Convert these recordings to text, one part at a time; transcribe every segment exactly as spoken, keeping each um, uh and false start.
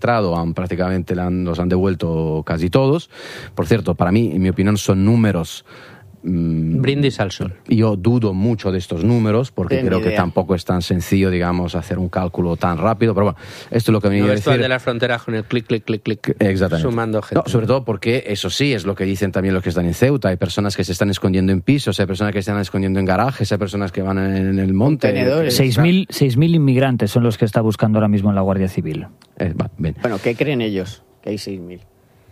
entrado, han, prácticamente los han devuelto casi todos. Por cierto, para mí, en mi opinión, son números... Brindis al sol. Yo dudo mucho de estos números porque Ten creo idea. que tampoco es tan sencillo, digamos, hacer un cálculo tan rápido, pero bueno, esto es lo que venía No a ves tú decir. de las fronteras con el clic, clic, clic, clic, Exactamente. sumando gente. No, sobre todo porque eso sí es lo que dicen también los que están en Ceuta. Hay personas que se están escondiendo en pisos, hay personas que se están escondiendo en garajes, hay personas que van en el monte. Contenedores. seis mil inmigrantes son los que está buscando ahora mismo la Guardia Civil. Eh, va, bien. Bueno, ¿qué creen ellos? Que hay seis mil.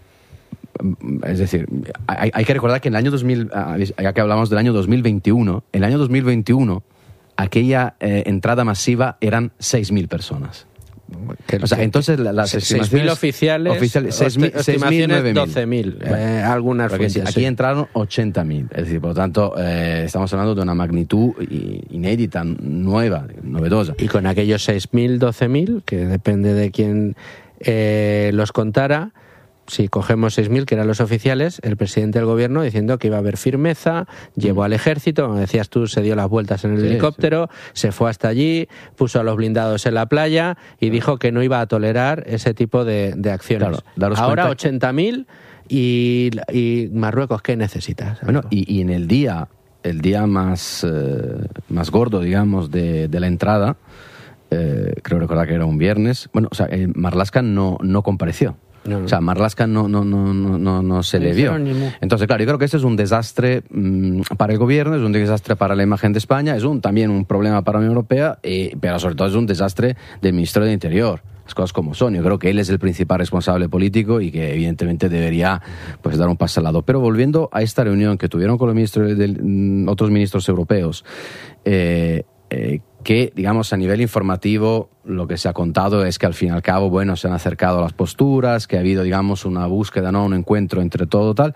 Es decir, hay, hay que recordar que en el año dos mil, ya que hablamos del año dos mil veintiuno, el año dos mil veintiuno, aquella eh, entrada masiva eran seis mil personas. Que- O sea, que- entonces la- las seis estimaciones mil oficiales, oficiales, seis mil, esti- seis mil, nueve estimaciones mil. doce mil, eh, algunas Porque fuentes, aquí sí. entraron ochenta mil, es decir, por lo tanto, eh, estamos hablando de una magnitud i- inédita, nueva, novedosa. Y con aquellos seis mil, doce mil, que depende de quién eh, los contara, si cogemos seis mil, que eran los oficiales, el presidente del gobierno diciendo que iba a haber firmeza, llevó al ejército, como decías tú, se dio las vueltas en el Sí, helicóptero, se fue hasta allí, puso a los blindados en la playa y dijo que no iba a tolerar ese tipo de, de acciones. Claro, daros Ahora cuenta- ochenta mil y, y Marruecos, ¿qué necesitas? Bueno, y, y en el día, el día más, eh, más gordo, digamos, de, de la entrada, eh, creo recordar que era un viernes, bueno, o sea, eh, Marlaska no, no compareció. No, no. O sea, Marlaska no, no, no, no, no, no se No le vio. hicieron ni mu. Entonces, claro, yo creo que este es un desastre mmm, para el gobierno, es un desastre para la imagen de España, es un, también un problema para la Unión Europea, eh, pero sobre todo es un desastre del Ministerio de Interior. Las cosas como son. Yo creo que él es el principal responsable político y que evidentemente debería pues dar un paso al lado. Pero volviendo a esta reunión que tuvieron con los ministros de, mm, otros ministros europeos, eh, eh, que, digamos, a nivel informativo lo que se ha contado es que al fin y al cabo, bueno, se han acercado a las posturas, que ha habido, digamos, una búsqueda, ¿no? Un encuentro entre todo tal.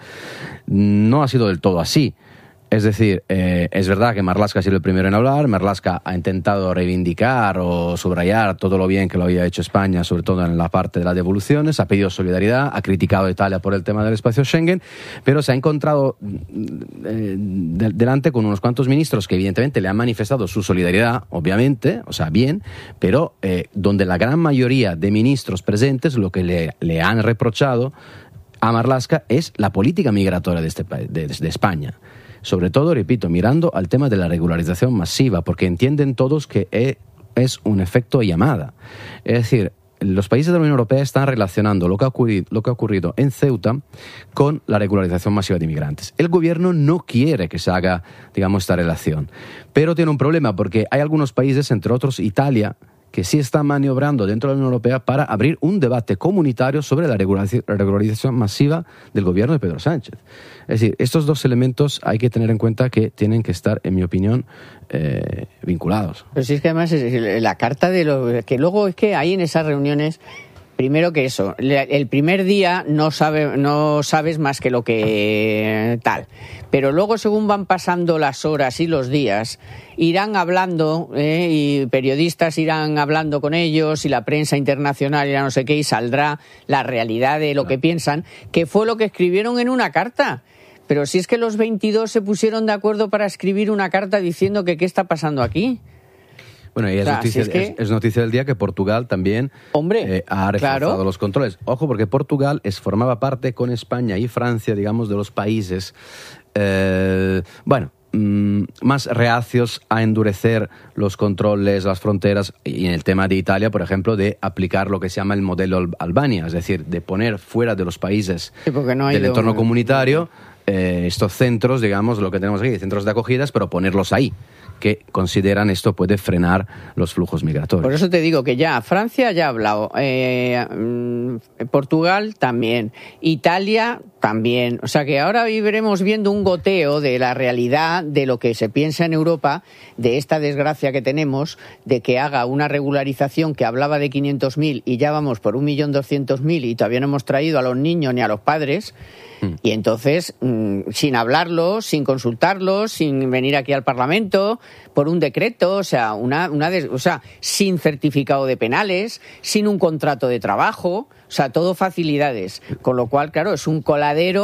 No ha sido del todo así. Es decir, eh, es verdad que Marlaska ha sido el primero en hablar. Marlaska ha intentado reivindicar o subrayar todo lo bien que lo había hecho España, sobre todo en la parte de las devoluciones. Ha pedido solidaridad, ha criticado a Italia por el tema del espacio Schengen, pero se ha encontrado eh, de, delante con unos cuantos ministros que evidentemente le han manifestado su solidaridad, obviamente, o sea, bien, pero eh, donde la gran mayoría de ministros presentes lo que le, le han reprochado a Marlaska es la política migratoria de, este, de, de España. Sobre todo, repito, mirando al tema de la regularización masiva, porque entienden todos que es un efecto llamada. Es decir, los países de la Unión Europea están relacionando lo que ha ocurrido, lo que ha ocurrido en Ceuta con la regularización masiva de inmigrantes. El gobierno no quiere que se haga, digamos, esta relación, pero tiene un problema porque hay algunos países, entre otros Italia, que sí está maniobrando dentro de la Unión Europea para abrir un debate comunitario sobre la regularización masiva del gobierno de Pedro Sánchez. Es decir, estos dos elementos hay que tener en cuenta que tienen que estar, en mi opinión, eh, vinculados. Pero si es que además es la carta de lo que luego es que hay en esas reuniones, primero que eso, el primer día no sabe, no sabes más que lo que tal, pero luego según van pasando las horas y los días, irán hablando eh, y periodistas irán hablando con ellos y la prensa internacional y no sé qué, y saldrá la realidad de lo que piensan, que fue lo que escribieron en una carta. Pero si es que los veintidós se pusieron de acuerdo para escribir una carta diciendo que qué está pasando aquí. Bueno, y es, O sea, noticia, si es que- es, es noticia del día que Portugal también Hombre, eh, ha reforzado claro. los controles. Ojo, porque Portugal es, formaba parte con España y Francia, digamos, de los países, eh, bueno, mm, más reacios a endurecer los controles, las fronteras, y en el tema de Italia, por ejemplo, de aplicar lo que se llama el modelo Al- Albania, es decir, de poner fuera de los países Sí, porque no ha del ido- entorno comunitario eh, estos centros, digamos, lo que tenemos aquí, centros de acogidas, pero ponerlos ahí, que consideran esto puede frenar los flujos migratorios. Por eso te digo que ya Francia ya ha hablado, eh, mm, Portugal también, Italia también. O sea que ahora iremos viendo un goteo de la realidad de lo que se piensa en Europa, de esta desgracia que tenemos, de que haga una regularización que hablaba de quinientos mil y ya vamos por un millón doscientos mil y todavía no hemos traído a los niños ni a los padres. Y entonces, mmm, sin hablarlo, sin consultarlo, sin venir aquí al Parlamento, por un decreto, o sea, una, una des- o sea, sin certificado de penales, sin un contrato de trabajo, o sea, todo facilidades. Con lo cual, claro, es un coladero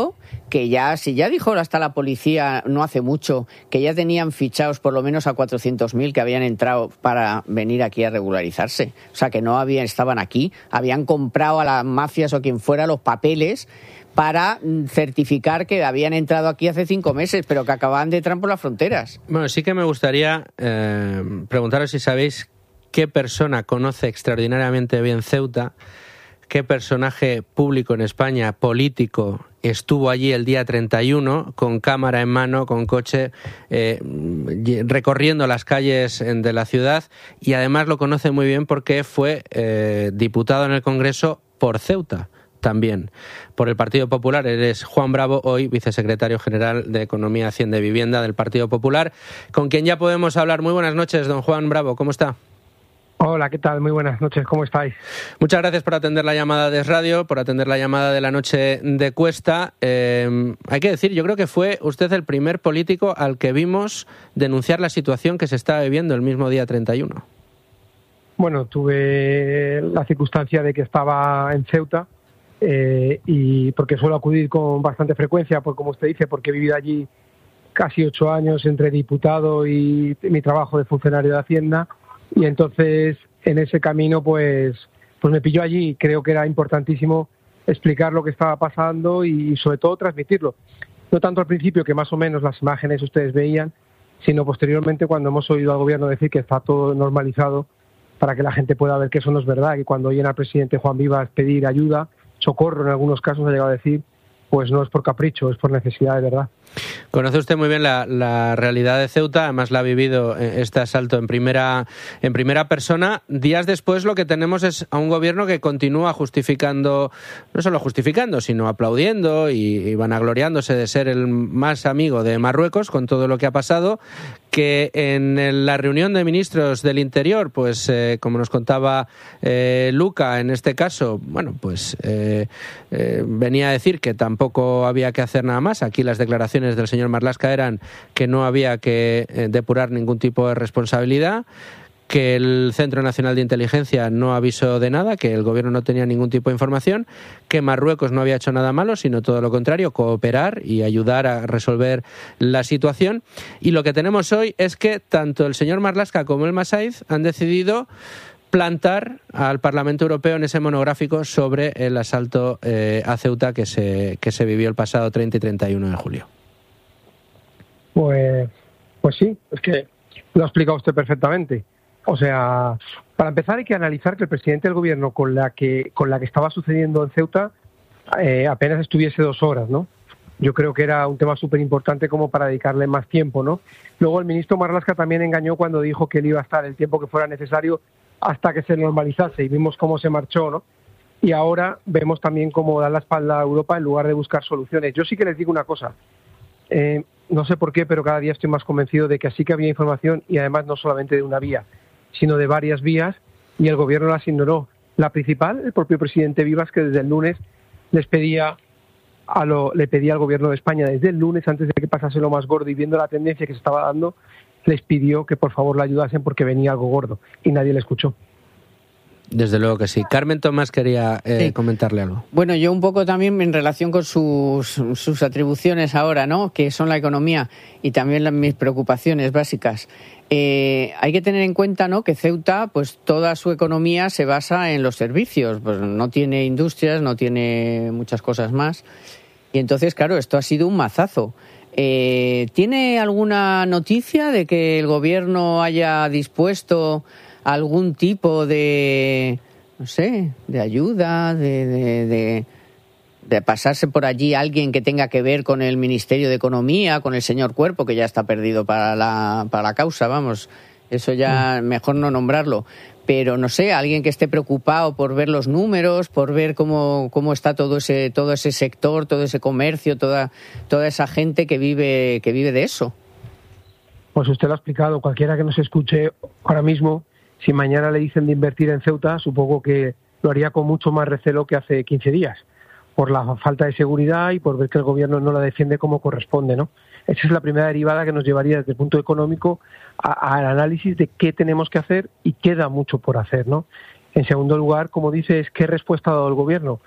que ya, si ya dijo hasta la policía no hace mucho, que ya tenían fichados por lo menos a cuatrocientos mil que habían entrado para venir aquí a regularizarse. O sea, que no habían, estaban aquí, habían comprado a las mafias o quien fuera los papeles para certificar que habían entrado aquí hace cinco meses, pero que acababan de entrar por las fronteras. Bueno, sí que me gustaría eh, preguntaros si sabéis qué persona conoce extraordinariamente bien Ceuta, qué personaje público en España, político, estuvo allí el día treinta y uno con cámara en mano, con coche, eh, recorriendo las calles de la ciudad, y además lo conoce muy bien porque fue eh, diputado en el Congreso por Ceuta. También por el Partido Popular. Eres Juan Bravo, hoy vicesecretario general de Economía, Hacienda y Vivienda del Partido Popular, con quien ya podemos hablar. Muy buenas noches, don Juan Bravo, ¿cómo está? Hola, ¿qué tal? Muy buenas noches, ¿cómo estáis? Muchas gracias por atender la llamada de Radio, por atender la llamada de la noche de Cuesta. Eh, hay que decir, yo creo que fue usted el primer político al que vimos denunciar la situación que se estaba viviendo el mismo día treinta y uno. Bueno, tuve la circunstancia de que estaba en Ceuta, eh, y porque suelo acudir con bastante frecuencia, pues como usted dice, porque he vivido allí casi ocho años entre diputado y mi trabajo de funcionario de Hacienda. Y entonces, en ese camino, pues, pues me pilló allí. Creo que era importantísimo explicar lo que estaba pasando y, sobre todo, transmitirlo. No tanto al principio, que más o menos las imágenes ustedes veían, sino posteriormente cuando hemos oído al gobierno decir que está todo normalizado, para que la gente pueda ver que eso no es verdad. Y cuando oyen al presidente Juan Vivas pedir ayuda, socorro en algunos casos, ha llegado a decir, pues no es por capricho, es por necesidad de verdad. Conoce usted muy bien la, la realidad de Ceuta, además la ha vivido este asalto en primera, en primera persona. Días después lo que tenemos es a un gobierno que continúa justificando, no solo justificando, sino aplaudiendo y, y vanagloriándose de ser el más amigo de Marruecos con todo lo que ha pasado, que en la reunión de ministros del Interior, pues eh, como nos contaba eh, Luca, en este caso, bueno, pues eh, eh, venía a decir que tampoco había que hacer nada más. Aquí las declaraciones del señor Marlaska eran que no había que eh, depurar ningún tipo de responsabilidad, que el Centro Nacional de Inteligencia no avisó de nada, que el gobierno no tenía ningún tipo de información, que Marruecos no había hecho nada malo, sino todo lo contrario, cooperar y ayudar a resolver la situación. Y lo que tenemos hoy es que tanto el señor Marlaska como el Masaiz han decidido plantar al Parlamento Europeo en ese monográfico sobre el asalto eh, a Ceuta que se, que se vivió el pasado treinta y treinta y uno de julio. Pues, pues sí, es que lo ha explicado usted perfectamente. O sea, para empezar hay que analizar que el presidente del gobierno con la que con la que estaba sucediendo en Ceuta eh, apenas estuviese dos horas, ¿no? Yo creo que era un tema súper importante como para dedicarle más tiempo, ¿no? Luego el ministro Marlaska también engañó cuando dijo que él iba a estar el tiempo que fuera necesario hasta que se normalizase, y vimos cómo se marchó, ¿no? Y ahora vemos también cómo da la espalda a Europa en lugar de buscar soluciones. Yo sí que les digo una cosa, eh, no sé por qué, pero cada día estoy más convencido de que sí que había información, y además no solamente de una vía, sino de varias vías, y el gobierno las ignoró. La principal, el propio presidente Vivas, que desde el lunes les pedía a lo, le pedía al gobierno de España, desde el lunes, antes de que pasase lo más gordo y viendo la tendencia que se estaba dando, les pidió que por favor la ayudasen porque venía algo gordo, y nadie le escuchó. Desde luego que sí. Carmen Tomás quería eh, sí. comentarle algo. Bueno, yo un poco también en relación con sus, sus atribuciones ahora, ¿no?, que son la economía y también las, mis preocupaciones básicas. Eh, hay que tener en cuenta, ¿no?, que Ceuta, pues toda su economía se basa en los servicios, pues no tiene industrias, no tiene muchas cosas más, y entonces, claro, esto ha sido un mazazo. Eh, ¿Tiene alguna noticia de que el gobierno haya dispuesto algún tipo de, no sé, de ayuda, de, de, de, de pasarse por allí alguien que tenga que ver con el Ministerio de Economía, con el señor Cuerpo, que ya está perdido para la, para la causa, vamos, eso ya mejor no nombrarlo, pero no sé, alguien que esté preocupado por ver los números, por ver cómo, cómo está todo ese, todo ese sector, todo ese comercio, toda, toda esa gente que vive, que vive de eso? Pues usted lo ha explicado, cualquiera que nos escuche ahora mismo, si mañana le dicen de invertir en Ceuta, supongo que lo haría con mucho más recelo que hace quince días, por la falta de seguridad y por ver que el gobierno no la defiende como corresponde, ¿no? Esa es la primera derivada que nos llevaría desde el punto económico al análisis de qué tenemos que hacer, y queda mucho por hacer, ¿no? En segundo lugar, como dices, ¿qué respuesta ha dado el gobierno?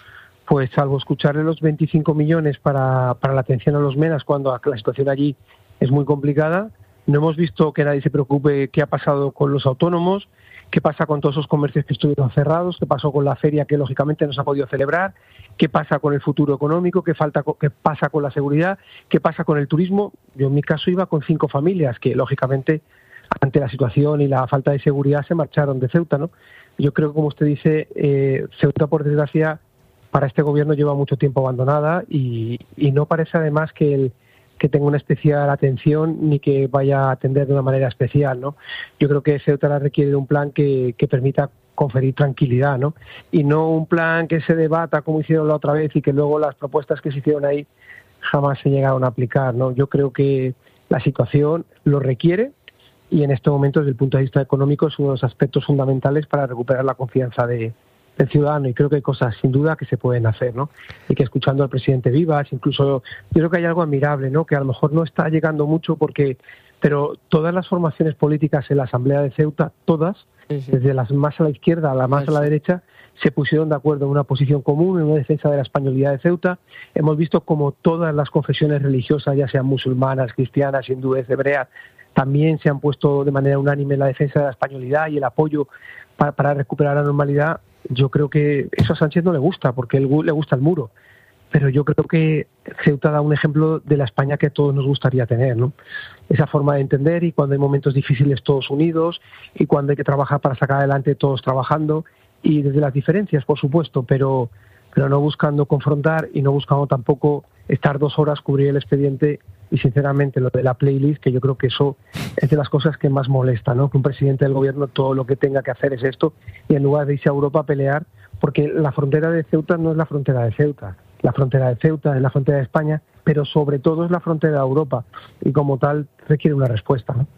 pues salvo escucharle los veinticinco millones para, para la atención a los menas cuando la situación allí es muy complicada, no hemos visto que nadie se preocupe qué ha pasado con los autónomos, qué pasa con todos esos comercios que estuvieron cerrados, qué pasó con la feria que lógicamente no se ha podido celebrar, qué pasa con el futuro económico, qué, falta, qué pasa con la seguridad, qué pasa con el turismo. Yo en mi caso iba con cinco familias que lógicamente ante la situación y la falta de seguridad se marcharon de Ceuta, ¿no? Yo creo que, como usted dice, eh, Ceuta, por desgracia, para este gobierno lleva mucho tiempo abandonada y, y no parece además que el que tenga una especial atención ni que vaya a atender de una manera especial, ¿no? Yo creo que Ceuta requiere de un plan que, que permita conferir tranquilidad, ¿no? Y no un plan que se debata como hicieron la otra vez y que luego las propuestas que se hicieron ahí jamás se llegaron a aplicar, ¿no? Yo creo que la situación lo requiere y en este momento, desde el punto de vista económico, es uno de los aspectos fundamentales para recuperar la confianza de del ciudadano, y creo que hay cosas sin duda que se pueden hacer, ¿no? Y que escuchando al presidente Vivas, incluso yo creo que hay algo admirable, ¿no? Que a lo mejor no está llegando mucho porque, pero todas las formaciones políticas en la Asamblea de Ceuta, todas, sí, sí. desde las más a la izquierda a la más sí, a la derecha, se pusieron de acuerdo en una posición común, en una defensa de la españolidad de Ceuta. Hemos visto como todas las confesiones religiosas, ya sean musulmanas, cristianas, hindúes, hebreas, también se han puesto de manera unánime en la defensa de la españolidad y el apoyo para, para recuperar la normalidad. Yo creo que eso a Sánchez no le gusta, porque él le gusta el muro. Pero yo creo que Ceuta da un ejemplo de la España que a todos nos gustaría tener, ¿no? Esa forma de entender, y cuando hay momentos difíciles todos unidos, y cuando hay que trabajar para sacar adelante todos trabajando, y desde las diferencias, por supuesto, pero, pero no buscando confrontar y no buscando tampoco estar dos horas, cubrir el expediente. Y sinceramente lo de la playlist, que yo creo que eso es de las cosas que más molesta, ¿no? Que un presidente del gobierno todo lo que tenga que hacer es esto, y en lugar de irse a Europa a pelear, porque la frontera de Ceuta no es la frontera de Ceuta, la frontera de Ceuta es la frontera de España, pero sobre todo es la frontera de Europa, y como tal requiere una respuesta, ¿no?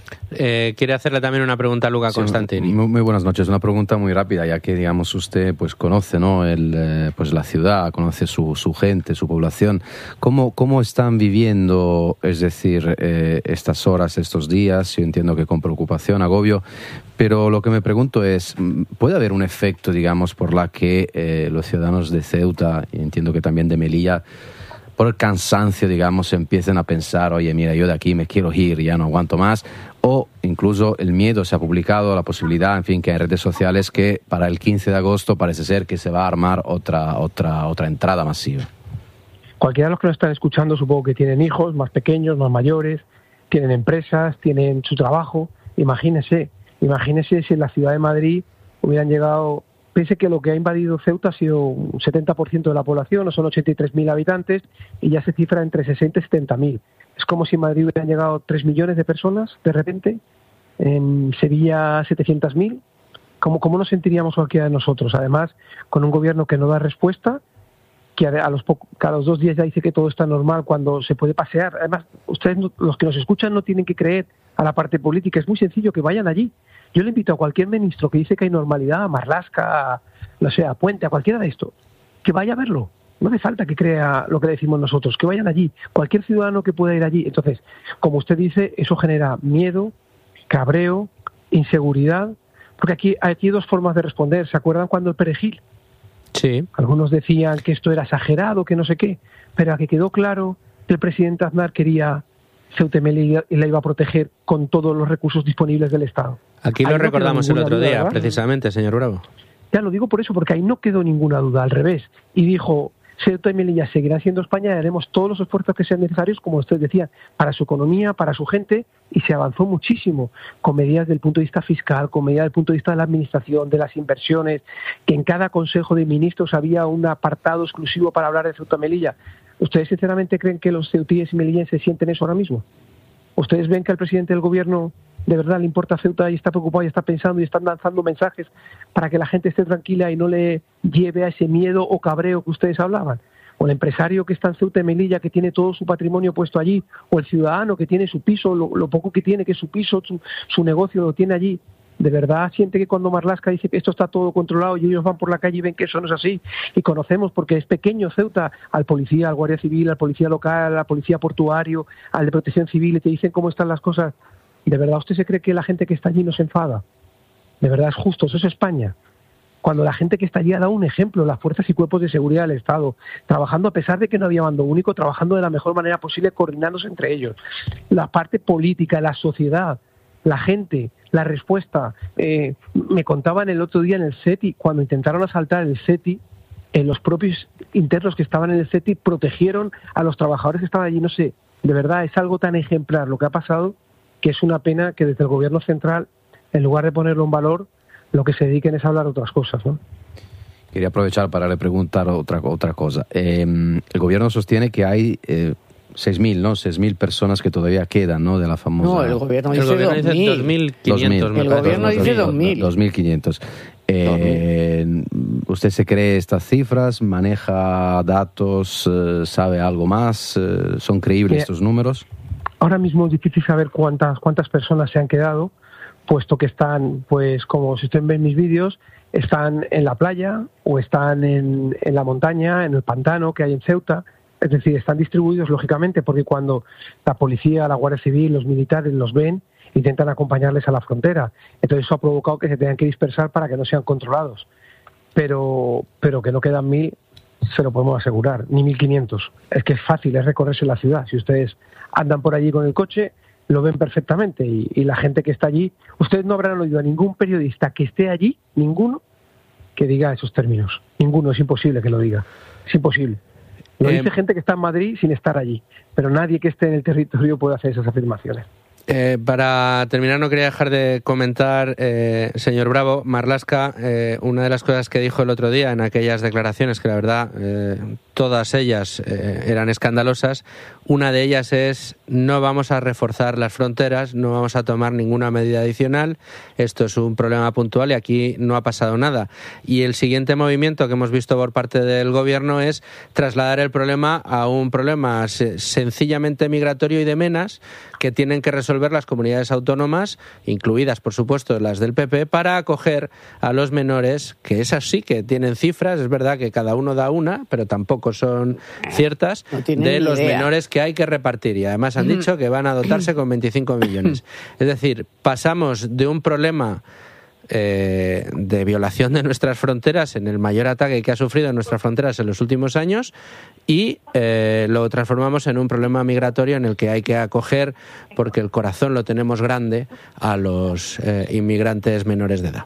Eh, quiere hacerle también una pregunta a Luca sí, Constantini. Muy, muy buenas noches. Una pregunta muy rápida, ya que digamos usted pues conoce, ¿no? El, eh, pues la ciudad, conoce su, su gente, su población. ¿Cómo, cómo están viviendo, es decir, eh, estas horas, estos días? Yo entiendo que con preocupación, agobio, pero lo que me pregunto es, ¿puede haber un efecto, digamos, por la que eh, los ciudadanos de Ceuta, y entiendo que también de Melilla, por el cansancio, digamos, empiecen a pensar, oye, mira, yo de aquí me quiero ir, ya no aguanto más? O incluso el miedo, se ha publicado la posibilidad, en fin, que hay redes sociales que para el quince de agosto parece ser que se va a armar otra, otra, otra entrada masiva. Cualquiera de los que nos están escuchando supongo que tienen hijos más pequeños, más mayores, tienen empresas, tienen su trabajo. Imagínese, imagínese si en la ciudad de Madrid hubieran llegado... Piense que lo que ha invadido Ceuta ha sido un setenta por ciento de la población, no son ochenta y tres mil habitantes, y ya se cifra entre sesenta y setenta mil. Es como si en Madrid hubieran llegado tres millones de personas de repente, en Sevilla setecientos mil. ¿Cómo, ¿Cómo nos sentiríamos cualquiera de nosotros? Además, con un gobierno que no da respuesta, que a los, poco, que a los dos días ya dice que todo está normal cuando se puede pasear. Además, ustedes, los que nos escuchan, no tienen que creer a la parte política. Es muy sencillo, que vayan allí. Yo le invito a cualquier ministro que dice que hay normalidad, a Marlaska, a, no sé, a Puente, a cualquiera de estos, que vaya a verlo. No hace falta que crea lo que le decimos nosotros, que vayan allí. Cualquier ciudadano que pueda ir allí. Entonces, como usted dice, eso genera miedo, cabreo, inseguridad, porque aquí, aquí hay dos formas de responder. ¿Se acuerdan cuando el perejil? Sí. Algunos decían que esto era exagerado, que no sé qué, pero a que quedó claro que el presidente Aznar quería Ceuta y Melilla y la iba a proteger con todos los recursos disponibles del Estado. Aquí lo ahí recordamos no el otro duda, día, ¿verdad? precisamente, señor Bravo. Ya lo digo por eso, porque ahí no quedó ninguna duda, al revés. Y dijo, Ceuta y Melilla seguirán siendo España y haremos todos los esfuerzos que sean necesarios, como usted decía, para su economía, para su gente, y se avanzó muchísimo con medidas del punto de vista fiscal, con medidas del punto de vista de la administración, de las inversiones, que en cada Consejo de Ministros había un apartado exclusivo para hablar de Ceuta y Melilla. ¿Ustedes sinceramente creen que los ceutíes y melillenses sienten eso ahora mismo? ¿Ustedes ven que al presidente del gobierno de verdad le importa Ceuta y está preocupado y está pensando y están lanzando mensajes para que la gente esté tranquila y no le lleve a ese miedo o cabreo que ustedes hablaban? O el empresario que está en Ceuta y Melilla, que tiene todo su patrimonio puesto allí, o el ciudadano que tiene su piso, lo, lo poco que tiene, que es su piso, su, su negocio lo tiene allí. ¿De verdad siente que cuando Marlaska dice que esto está todo controlado y ellos van por la calle y ven que eso no es así? Y conocemos, porque es pequeño Ceuta, al policía, al guardia civil, al policía local, al policía portuario, al de protección civil, y te dicen cómo están las cosas. ¿De verdad usted se cree que la gente que está allí no se enfada? ¿De verdad es justo? ¿Eso es España? cuando la gente que está allí ha dado un ejemplo, las fuerzas y cuerpos de seguridad del Estado, trabajando a pesar de que no había mando único, trabajando de la mejor manera posible, coordinándose entre ellos. La parte política, la sociedad, la gente, la respuesta. Eh, me contaban el otro día en el CETI, cuando intentaron asaltar el CETI, eh, los propios internos que estaban en el CETI protegieron a los trabajadores que estaban allí. No sé, de verdad, es algo tan ejemplar lo que ha pasado, que es una pena que desde el gobierno central, en lugar de ponerlo en valor, lo que se dediquen es a hablar de otras cosas, ¿no? Quería aprovechar para le preguntar otra, otra cosa. Eh, el gobierno sostiene que hay eh, seis mil, ¿no? seis mil personas que todavía quedan, ¿no? De la famosa... No, el gobierno el dice gobierno dice dos mil quinientos. El gobierno dice dos mil. dos mil quinientos. Eh, ¿Usted se cree estas cifras? ¿Maneja datos? Eh, ¿Sabe algo más? Eh, ¿Son creíbles Mira, estos números? Ahora mismo es difícil saber cuántas cuántas personas se han quedado, puesto que están, pues como si ustedes ven mis vídeos, están en la playa o están en, en la montaña, en el pantano que hay en Ceuta. Es decir, están distribuidos lógicamente porque cuando la policía, la Guardia Civil, los militares los ven, intentan acompañarles a la frontera. Entonces eso ha provocado que se tengan que dispersar para que no sean controlados. Pero, pero que no quedan mil, se lo podemos asegurar, ni mil quinientos. Es que es fácil, es recorrerse la ciudad. Si ustedes andan por allí con el coche, lo ven perfectamente, y, y la gente que está allí, ustedes no habrán oído a ningún periodista que esté allí, ninguno, que diga esos términos. Ninguno, es imposible que lo diga, es imposible. Lo dice eh, gente que está en Madrid sin estar allí, pero nadie que esté en el territorio puede hacer esas afirmaciones. Eh, para terminar, no quería dejar de comentar, eh, señor Bravo, Marlaska, eh, una de las cosas que dijo el otro día en aquellas declaraciones, que la verdad eh, todas ellas eh, eran escandalosas. Una de ellas es: no vamos a reforzar las fronteras, no vamos a tomar ninguna medida adicional, esto es un problema puntual y aquí no ha pasado nada. Y el siguiente movimiento que hemos visto por parte del gobierno es trasladar el problema a un problema sencillamente migratorio y de menas que tienen que resolver las comunidades autónomas, incluidas por supuesto las del P P, para acoger a los menores, que esas sí que tienen cifras, es verdad que cada uno da una, pero tampoco son ciertas, no de los idea. menores que hay que repartir, y además han dicho que van a dotarse con veinticinco millones. Es decir, pasamos de un problema eh, de violación de nuestras fronteras, en el mayor ataque que ha sufrido en nuestras fronteras en los últimos años, y eh, lo transformamos en un problema migratorio en el que hay que acoger, porque el corazón lo tenemos grande, a los eh, inmigrantes menores de edad.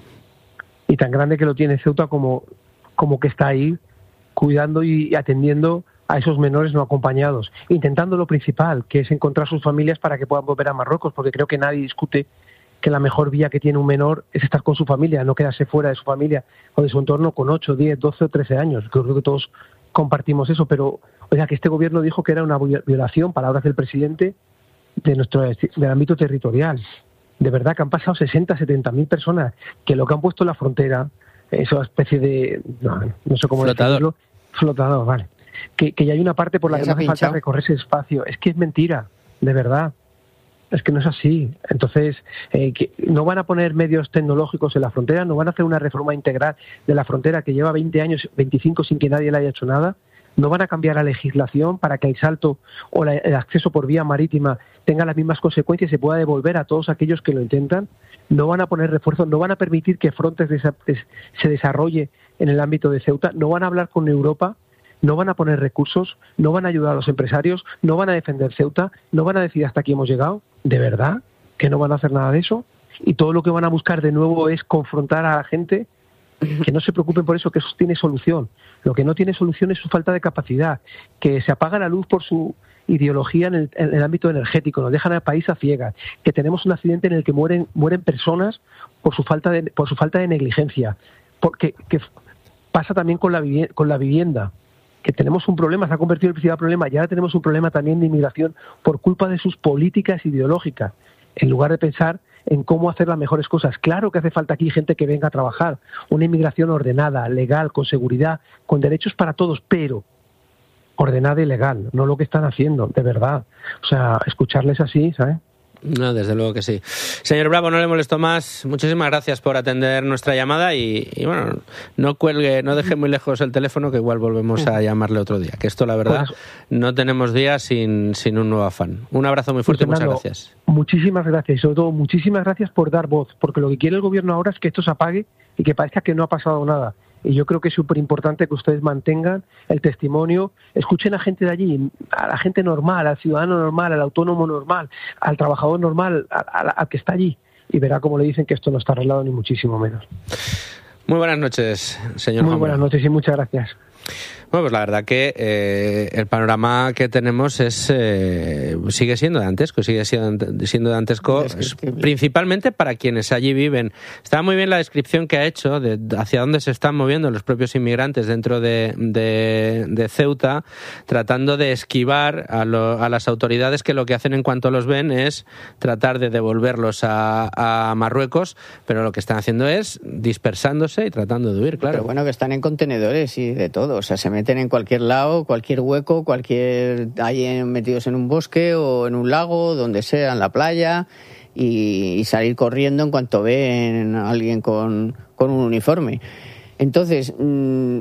Y tan grande que lo tiene Ceuta como, como que está ahí cuidando y atendiendo a esos menores no acompañados, intentando lo principal, que es encontrar sus familias para que puedan volver a Marruecos, porque creo que nadie discute que la mejor vía que tiene un menor es estar con su familia, no quedarse fuera de su familia o de su entorno con ocho, diez, doce o trece años. Creo que todos compartimos eso, pero o sea, que este gobierno dijo que era una violación, palabras del presidente, de nuestro del ámbito territorial. De verdad que han pasado sesenta, setenta mil personas, que lo que han puesto en la frontera, esa especie de, no, no sé cómo flotador. decirlo, flotador, vale. Que, que ya hay una parte por la que no hace falta recorrer ese espacio. Es que es mentira, de verdad. Es que no es así. Entonces, eh, que no van a poner medios tecnológicos en la frontera, no van a hacer una reforma integral de la frontera que lleva veinte años, veinticinco sin que nadie le haya hecho nada. No van a cambiar la legislación para que el salto o la, el acceso por vía marítima tenga las mismas consecuencias y se pueda devolver a todos aquellos que lo intentan. No van a poner refuerzos, no van a permitir que Frontex se desarrolle en el ámbito de Ceuta, no van a hablar con Europa, no van a poner recursos, no van a ayudar a los empresarios, no van a defender Ceuta, no van a decir hasta aquí hemos llegado. ¿De verdad que no van a hacer nada de eso? Y todo lo que van a buscar de nuevo es confrontar a la gente. Que no se preocupen por eso, que eso tiene solución. Lo que no tiene solución es su falta de capacidad, que se apaga la luz por su ideología en el, en el ámbito energético, nos dejan al país a ciegas, que tenemos un accidente en el que mueren mueren personas por su falta de por su falta de negligencia, porque que pasa también con la vivienda, con la vivienda, que tenemos un problema, se ha convertido en el principal problema, y ahora tenemos un problema también de inmigración por culpa de sus políticas ideológicas, en lugar de pensar en cómo hacer las mejores cosas. Claro que hace falta aquí gente que venga a trabajar, una inmigración ordenada, legal, con seguridad, con derechos para todos, pero ordenada y legal, no lo que están haciendo, de verdad. O sea, escucharles así, ¿sabes? No, desde luego que sí. Señor Bravo, no le molesto más. Muchísimas gracias por atender nuestra llamada y, y bueno, no cuelgue, no deje muy lejos el teléfono, que igual volvemos a llamarle otro día. Que esto, la verdad, pues, no tenemos día sin, sin un nuevo afán. Un abrazo muy fuerte y muchas gracias. Muchísimas gracias y sobre todo muchísimas gracias por dar voz, porque lo que quiere el gobierno ahora es que esto se apague y que parezca que no ha pasado nada. Y yo creo que es súper importante que ustedes mantengan el testimonio, escuchen a gente de allí, a la gente normal, al ciudadano normal, al autónomo normal, al trabajador normal, al, al que está allí, y verá cómo le dicen que esto no está arreglado ni muchísimo menos. Muy buenas noches, señor Muy Juan buenas Bravo. noches y muchas gracias. Bueno, pues la verdad que eh, el panorama que tenemos es eh, sigue siendo dantesco, sigue siendo, siendo dantesco, principalmente para quienes allí viven. Está muy bien la descripción que ha hecho de hacia dónde se están moviendo los propios inmigrantes dentro de, de, de Ceuta, tratando de esquivar a, lo, a las autoridades que lo que hacen en cuanto los ven es tratar de devolverlos a, a Marruecos, pero lo que están haciendo es dispersándose y tratando de huir, claro. Pero bueno, que están en contenedores y de todo, o sea, se meten en cualquier lado, cualquier hueco, cualquier ahí metidos en un bosque o en un lago, donde sea, en la playa, y, y salir corriendo en cuanto ven a alguien con, con un uniforme. Entonces, mmm,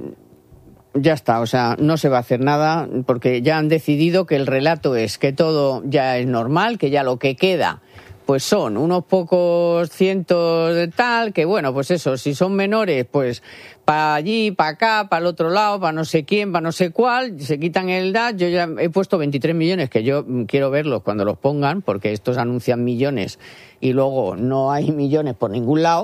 ya está, o sea, no se va a hacer nada porque ya han decidido que el relato es que todo ya es normal, que ya lo que queda pues son unos pocos cientos de tal, que bueno, pues eso, si son menores, pues para allí, para acá, para el otro lado, para no sé quién, para no sé cuál, se quitan el D A T. Yo ya he puesto veintitrés millones, que yo quiero verlos cuando los pongan, porque estos anuncian millones y luego no hay millones por ningún lado.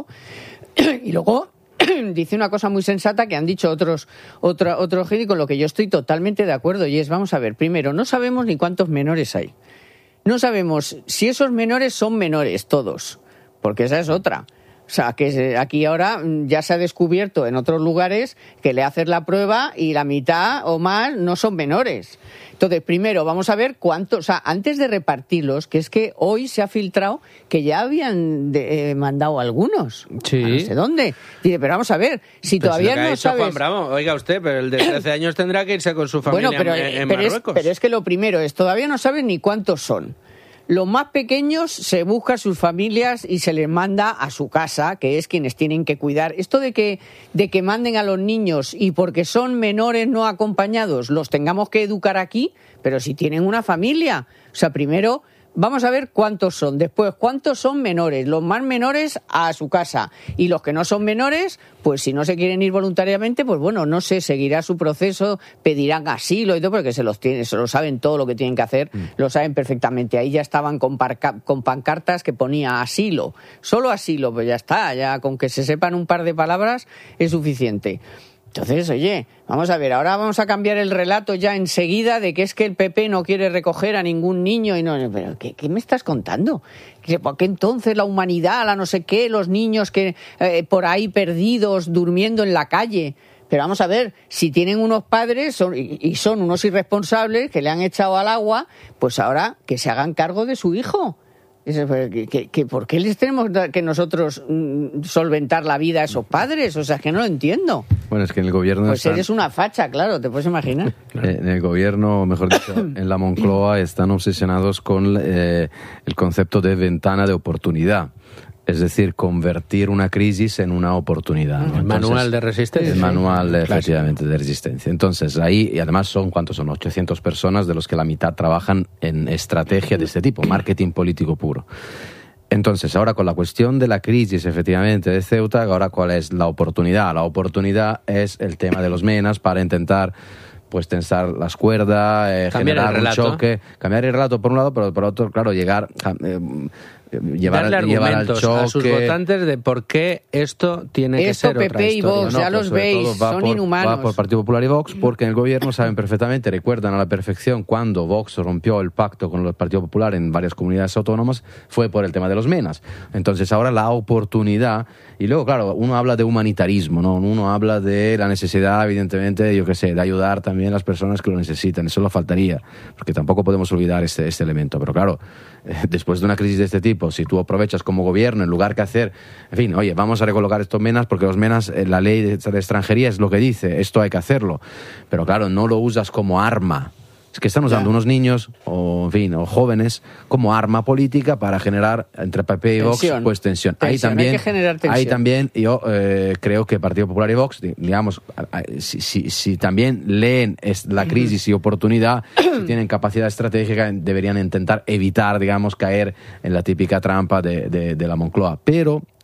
Y luego dice una cosa muy sensata que han dicho otros otro, otro gente con lo que yo estoy totalmente de acuerdo, y es, vamos a ver, primero, no sabemos ni cuántos menores hay. No sabemos si esos menores son menores todos, porque esa es otra. O sea, que aquí ahora ya se ha descubierto en otros lugares que le haces la prueba y la mitad o más no son menores. Entonces, primero, vamos a ver cuántos, o sea, antes de repartirlos, que es que hoy se ha filtrado que ya habían de, eh, mandado algunos. Sí. A no sé dónde. Dice, pero vamos a ver, si Pero todavía si lo que ha no hecho sabes... Juan Bravo, oiga usted, pero el de trece años tendrá que irse con su familia bueno, pero, en, en pero Marruecos. Es, pero es que lo primero es, todavía no saben ni cuántos son. Los más pequeños se buscan sus familias y se les manda a su casa, que es quienes tienen que cuidar. Esto de que, de que manden a los niños y porque son menores no acompañados los tengamos que educar aquí, pero si tienen una familia. O sea, primero vamos a ver cuántos son, después cuántos son menores, los más menores a su casa, y los que no son menores, pues si no se quieren ir voluntariamente, pues bueno, no sé, seguirá su proceso, pedirán asilo y todo, porque se los tienen, se lo saben todo lo que tienen que hacer, mm. lo saben perfectamente. Ahí ya estaban con, parca, con pancartas que ponía asilo, solo asilo, pues ya está, ya con que se sepan un par de palabras es suficiente. Entonces, oye, vamos a ver, ahora vamos a cambiar el relato ya enseguida de que es que el P P no quiere recoger a ningún niño y no... Pero, ¿qué, qué me estás contando? ¿Por qué entonces la humanidad, la no sé qué, los niños que eh, por ahí perdidos, durmiendo en la calle? Pero vamos a ver, si tienen unos padres son, y son unos irresponsables que le han echado al agua, pues ahora que se hagan cargo de su hijo. ¿Que, que, que, ¿Por qué les tenemos que nosotros mm, solventar la vida a esos padres? O sea, es que no lo entiendo. Bueno, es que en el gobierno... Pues están... eres una facha, claro, te puedes imaginar. En el gobierno, mejor dicho, en la Moncloa están obsesionados con eh, el concepto de ventana de oportunidad. Es decir, convertir una crisis en una oportunidad, ¿no? El Entonces, manual de resistencia. El manual, de, Clásico. efectivamente, de resistencia. Entonces, ahí, y además son, ¿cuántos son? ochocientas personas, de los que la mitad trabajan en estrategia de este tipo, marketing político puro. Entonces, ahora con la cuestión de la crisis, efectivamente, de Ceuta, ahora ¿cuál es la oportunidad? La oportunidad es el tema de los menas para intentar... pues tensar las cuerdas, eh, generar un choque, cambiar el relato por un lado, pero por otro, claro, llegar... Eh, Llevar, darle llevar argumentos al choque. a sus votantes de por qué esto tiene que esto, ser P P otra y historia. Vox, No, ya pero los sobre veis, todo va son por, inhumanos. Va por Partido Popular y Vox, porque en el gobierno saben perfectamente, recuerdan a la perfección cuando Vox rompió el pacto con el Partido Popular en varias comunidades autónomas, fue por el tema de los menas. Entonces ahora la oportunidad, y luego claro, uno habla de humanitarismo, ¿no? Uno habla de la necesidad, evidentemente, yo qué sé, de ayudar también a las personas que lo necesitan, eso lo faltaría, porque tampoco podemos olvidar este, este elemento, pero claro, eh, después de una crisis de este tipo, si tú aprovechas como gobierno, en lugar que hacer, en fin, oye, vamos a recolocar estos menas porque los menas, la ley de, de extranjería es lo que dice, esto hay que hacerlo, pero claro, no lo usas como arma. Es que están usando yeah. unos niños, o en fin, o jóvenes, como arma política para generar entre P P y Vox tensión. pues tensión. tensión. Ahí también, hay que generar tensión. Ahí también yo eh, creo que Partido Popular y Vox, digamos, si, si, si también leen es la crisis y oportunidad, si tienen capacidad estratégica, deberían intentar evitar, digamos, caer en la típica trampa de, de, de la Moncloa. Pero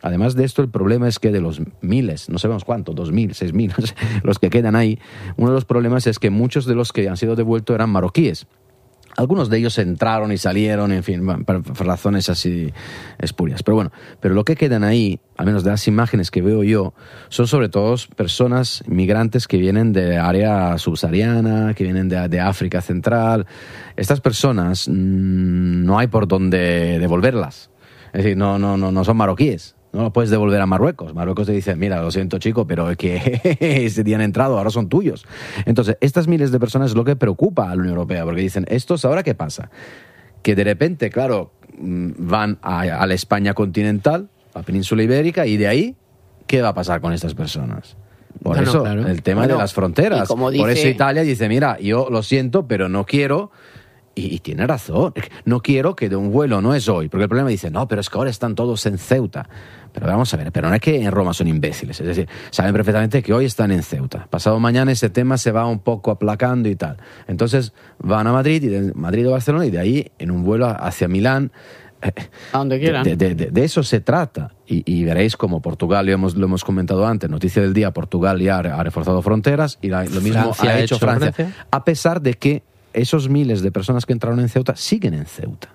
además de esto, el problema es que de los miles, no sabemos cuánto, dos mil, seis mil, los que quedan ahí, uno de los problemas es que muchos de los que han sido devueltos eran marroquíes. Algunos de ellos entraron y salieron, en fin, por razones así espurias. Pero bueno, pero lo que quedan ahí, al menos de las imágenes que veo yo, son sobre todo personas migrantes que vienen de área subsahariana, que vienen de, de África Central. Estas personas mmm, no hay por dónde devolverlas. Es decir, no, no, no, no son marroquíes. No lo puedes devolver a Marruecos. Marruecos te dice, mira, lo siento chico, pero es que ese día han entrado, ahora son tuyos. Entonces, estas miles de personas es lo que preocupa a la Unión Europea, porque dicen, ¿estos ahora qué pasa? Que de repente, claro, van a, a la España continental, a la península ibérica, y de ahí, ¿qué va a pasar con estas personas? Por bueno, eso, claro. el tema bueno, de las fronteras. Dice... Por eso Italia dice, mira, yo lo siento, pero no quiero... Y, y tiene razón. No quiero que de un vuelo, no es hoy, porque el problema dice, no, pero es que ahora están todos en Ceuta. Pero vamos a ver, pero no es que en Roma son imbéciles, es decir, saben perfectamente que hoy están en Ceuta. Pasado mañana ese tema se va un poco aplacando y tal. Entonces van a Madrid, y de Madrid a Barcelona, y de ahí en un vuelo hacia Milán. A donde quieran. De, de, de, de eso se trata. Y, y veréis como Portugal, lo hemos, lo hemos comentado antes, noticia del día, Portugal ya ha reforzado fronteras y la, lo mismo Francia ha hecho, hecho Francia, Francia, a pesar de que esos miles de personas que entraron en Ceuta siguen en Ceuta.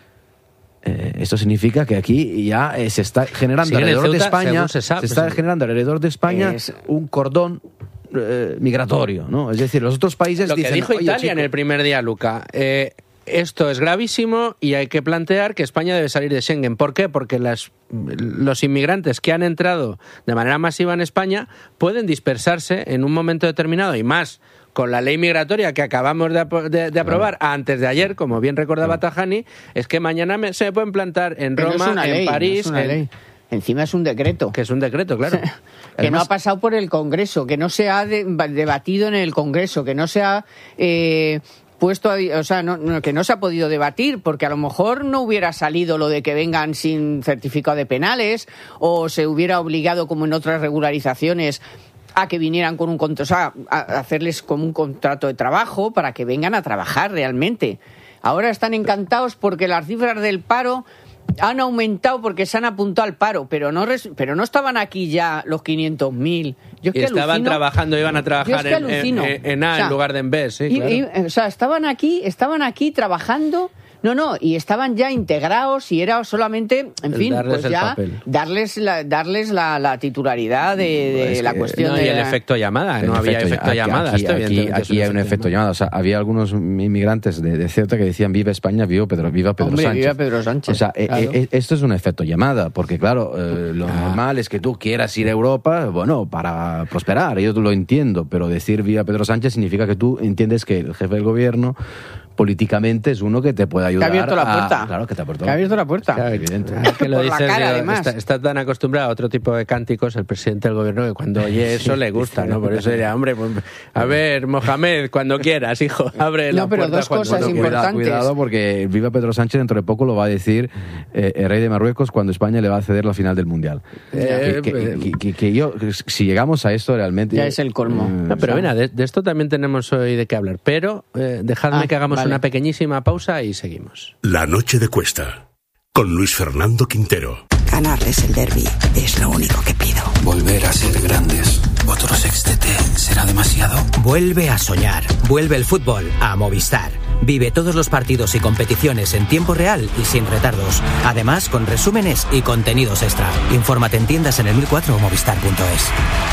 Eh, esto significa que aquí ya eh, se está generando siguen alrededor Ceuta, de España, se, sabe, se está sí. generando alrededor de España es... un cordón eh, migratorio, ¿no? Es decir, los otros países lo dicen... Lo que dijo Italia chico, en el primer día, Luca, eh, esto es gravísimo y hay que plantear que España debe salir de Schengen. ¿Por qué? Porque las, los inmigrantes que han entrado de manera masiva en España pueden dispersarse en un momento determinado y más con la ley migratoria que acabamos de, de, de aprobar claro. antes de ayer, como bien recordaba claro. Tajani, es que mañana me, se me pueden plantar en Pero Roma, no en ley, París... No es en... Encima es un decreto. Que es un decreto, claro. que Además, no ha pasado por el Congreso, que no se ha de, debatido en el Congreso, que no se ha... Eh, puesto a, o sea, no, no, que no se ha podido debatir, porque a lo mejor no hubiera salido lo de que vengan sin certificado de penales, o se hubiera obligado, como en otras regularizaciones, a que vinieran con un contrato, o sea, a hacerles como un contrato de trabajo para que vengan a trabajar realmente. Ahora están encantados porque las cifras del paro han aumentado porque se han apuntado al paro, pero no res, pero no estaban aquí ya los quinientos mil. Yo es y que estaban alucino, trabaando, iban a trabajar es en, en, en A o sea, en lugar de en B, sí, y, claro. y, o sea, estaban aquí, estaban aquí trabajando. No, no, y estaban ya integrados y era solamente, en el fin, darles pues ya papel. darles la, darles la, la titularidad de, de es la que, cuestión no, de y el la... efecto llamada, el no efecto, había efecto aquí, llamada. Aquí, Esto, aquí, aquí hay un efecto llamada. O sea, había algunos inmigrantes de, de Ceuta que decían viva España, viva Pedro, viva Pedro Hombre, Sánchez. viva Pedro Sánchez. O sea, claro. eh, eh, esto es un efecto llamada, porque claro, eh, lo ah. normal es que tú quieras ir a Europa, bueno, para prosperar, yo lo entiendo, pero decir viva Pedro Sánchez significa que tú entiendes que el jefe del gobierno políticamente es uno que te puede ayudar. Que ha abierto la puerta. A, claro, que te ha abierto, que ha abierto la puerta. Claro, evidente. Es que lo Por dices, la cara, digo, además. Está, está tan acostumbrado a otro tipo de cánticos el presidente del gobierno que cuando oye eso sí, le gusta, ¿no? Por eso diría, hombre, pues, a ver, Mohamed, cuando quieras, hijo, abre no, la pero puerta. dos cosas cuando importantes. Cuidado, cuidado, porque viva Pedro Sánchez dentro de poco lo va a decir eh, el rey de Marruecos cuando España le va a ceder la final del Mundial. Eh, que, que, que, que, que yo, si llegamos a esto realmente... Ya es el colmo. Eh, no, pero mira, de, de esto también tenemos hoy de qué hablar, pero eh, dejadme ah, que hagamos vale. una pequeñísima pausa y seguimos. La noche de Cuesta, con Luis Fernando Quintero. Ganarles el derbi es lo único que pido. Volver a ser grandes. Otro sextete será demasiado. Vuelve a soñar. Vuelve el fútbol a Movistar. Vive todos los partidos y competiciones en tiempo real y sin retardos. Además, con resúmenes y contenidos extra. Infórmate en tiendas en el mil cuatro o movistar punto es.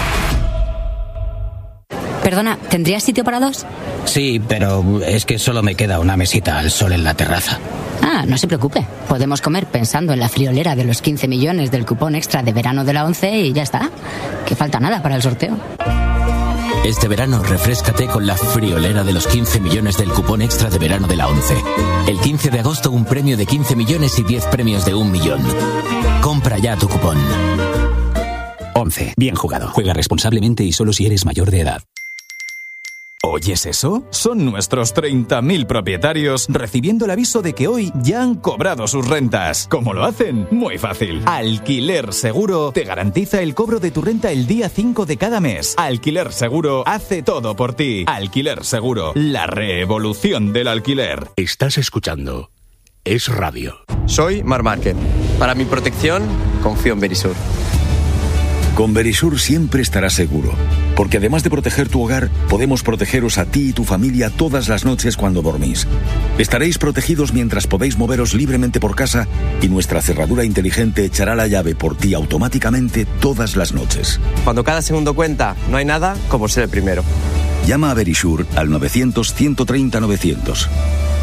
Perdona, ¿tendrías sitio para dos? Sí, pero es que solo me queda una mesita al sol en la terraza. Ah, no se preocupe. Podemos comer pensando en la friolera de los quince millones del cupón extra de verano de la ONCE y ya está. Que falta nada para el sorteo. Este verano refréscate con la friolera de los quince millones del cupón extra de verano de la ONCE. El quince de agosto un premio de quince millones y diez premios de un millón. Compra ya tu cupón. ONCE. Bien jugado. Juega responsablemente y solo si eres mayor de edad. ¿Oyes eso? Son nuestros treinta mil propietarios recibiendo el aviso de que hoy ya han cobrado sus rentas. ¿Cómo lo hacen? Muy fácil. Alquiler Seguro te garantiza el cobro de tu renta el día cinco de cada mes. Alquiler Seguro hace todo por ti. Alquiler Seguro, la revolución del alquiler. Estás escuchando Es Radio. Soy Marc Márquez. Para mi protección, confío en Verisur. Con Verisur siempre estarás seguro, porque además de proteger tu hogar, podemos protegeros a ti y tu familia todas las noches cuando dormís. Estaréis protegidos mientras podéis moveros libremente por casa y nuestra cerradura inteligente echará la llave por ti automáticamente todas las noches. Cuando cada segundo cuenta, no hay nada como ser el primero. Llama a Verisur al novecientos, ciento treinta, novecientos.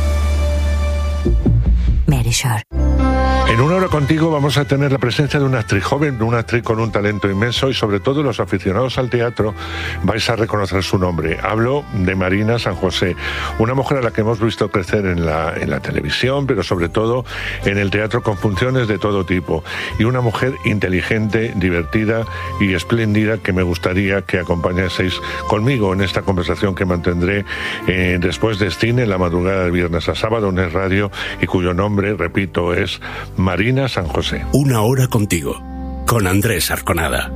Verisur. En Una Hora Contigo vamos a tener la presencia de una actriz joven, una actriz con un talento inmenso y sobre todo los aficionados al teatro vais a reconocer su nombre. Hablo de Marina San José, una mujer a la que hemos visto crecer en la, en la televisión, pero sobre todo en el teatro con funciones de todo tipo. Y una mujer inteligente, divertida y espléndida que me gustaría que acompañaseis conmigo en esta conversación que mantendré eh, después de cine, en la madrugada de viernes a sábado en Es Radio, y cuyo nombre, repito, es Marina San José. Una hora contigo, con Andrés Arconada.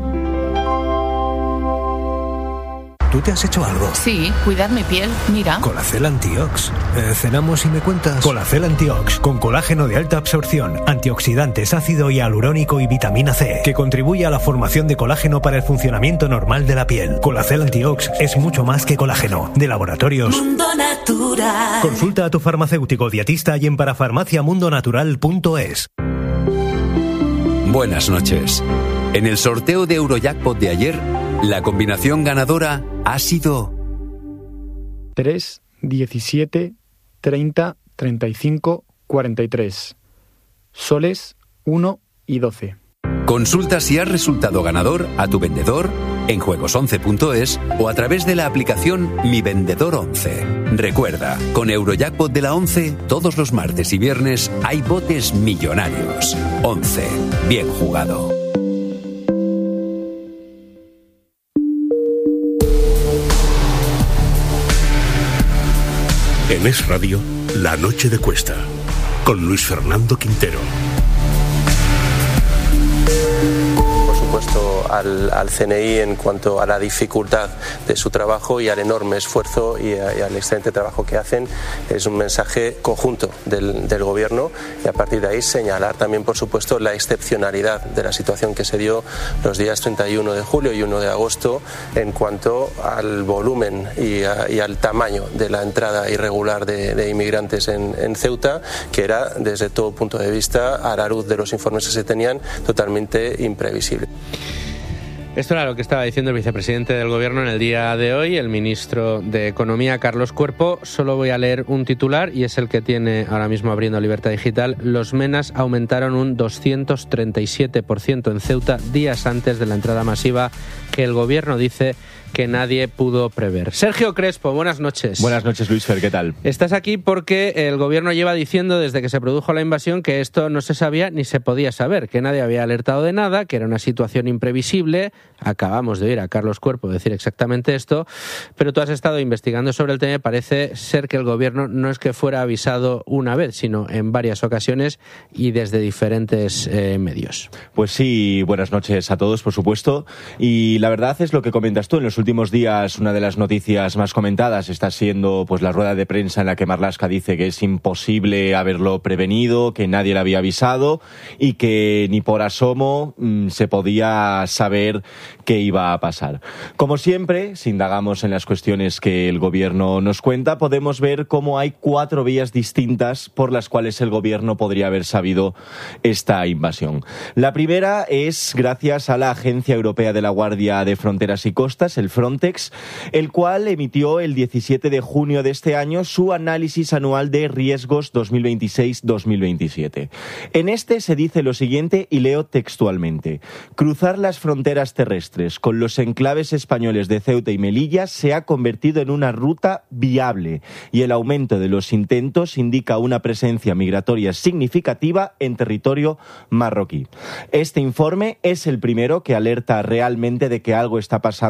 ¿Tú te has hecho algo? Sí, cuidar mi piel, mira. Colacel Antiox. Eh, ¿Cenamos y me cuentas? Colacel Antiox, con colágeno de alta absorción, antioxidantes, ácido hialurónico y vitamina C, que contribuye a la formación de colágeno para el funcionamiento normal de la piel. Colacel Antiox es mucho más que colágeno. De Laboratorios Mundo Natural. Consulta a tu farmacéutico dietista y en parafarmacia mundo natural punto es. Buenas noches. En el sorteo de Eurojackpot de ayer, la combinación ganadora ha sido tres, diecisiete, treinta, treinta y cinco, cuarenta y tres. Soles uno y doce. Consulta si has resultado ganador a tu vendedor en juegos once punto es o a través de la aplicación Mi Vendedor once. Recuerda, con Eurojackpot de la once, todos los martes y viernes hay botes millonarios. once. Bien jugado. En Es Radio, La Noche de Cuesta, con Luis Fernando Quintero. Puesto al, al C N I en cuanto a la dificultad de su trabajo y al enorme esfuerzo y, a, y al excelente trabajo que hacen. Es un mensaje conjunto del, del Gobierno y a partir de ahí señalar también, por supuesto, la excepcionalidad de la situación que se dio los días treinta y uno de julio y uno de agosto en cuanto al volumen y, a, y al tamaño de la entrada irregular de, de inmigrantes en, en Ceuta, que era, desde todo punto de vista, a la luz de los informes que se tenían, totalmente imprevisible. Esto era lo que estaba diciendo el vicepresidente del Gobierno en el día de hoy, el ministro de Economía, Carlos Cuerpo. Solo voy a leer un titular y es el que tiene ahora mismo abriendo Libertad Digital. Los menas aumentaron un doscientos treinta y siete por ciento en Ceuta días antes de la entrada masiva que el Gobierno dice que nadie pudo prever. Sergio Crespo, buenas noches. Buenas noches, Luis Fer, ¿qué tal? Estás aquí porque el Gobierno lleva diciendo desde que se produjo la invasión que esto no se sabía ni se podía saber, que nadie había alertado de nada, que era una situación imprevisible. Acabamos de oír a Carlos Cuerpo decir exactamente esto, pero tú has estado investigando sobre el tema y parece ser que el Gobierno no es que fuera avisado una vez, sino en varias ocasiones y desde diferentes eh, medios. Pues sí, buenas noches a todos, por supuesto. Y la verdad es lo que comentas tú. En los últimos días, una de las noticias más comentadas está siendo pues la rueda de prensa en la que Marlaska dice que es imposible haberlo prevenido, que nadie le había avisado y que ni por asomo mmm, se podía saber qué iba a pasar. Como siempre, si indagamos en las cuestiones que el Gobierno nos cuenta, podemos ver cómo hay cuatro vías distintas por las cuales el Gobierno podría haber sabido esta invasión. La primera es gracias a la Agencia Europea de la Guardia de Fronteras y Costas, el Frontex, el cual emitió el diecisiete de junio de este año su análisis anual de riesgos dos mil veintiséis dos mil veintisiete. En este se dice lo siguiente, y leo textualmente: cruzar las fronteras terrestres con los enclaves españoles de Ceuta y Melilla se ha convertido en una ruta viable y el aumento de los intentos indica una presencia migratoria significativa en territorio marroquí. Este informe es el primero que alerta realmente de que algo está pasando con la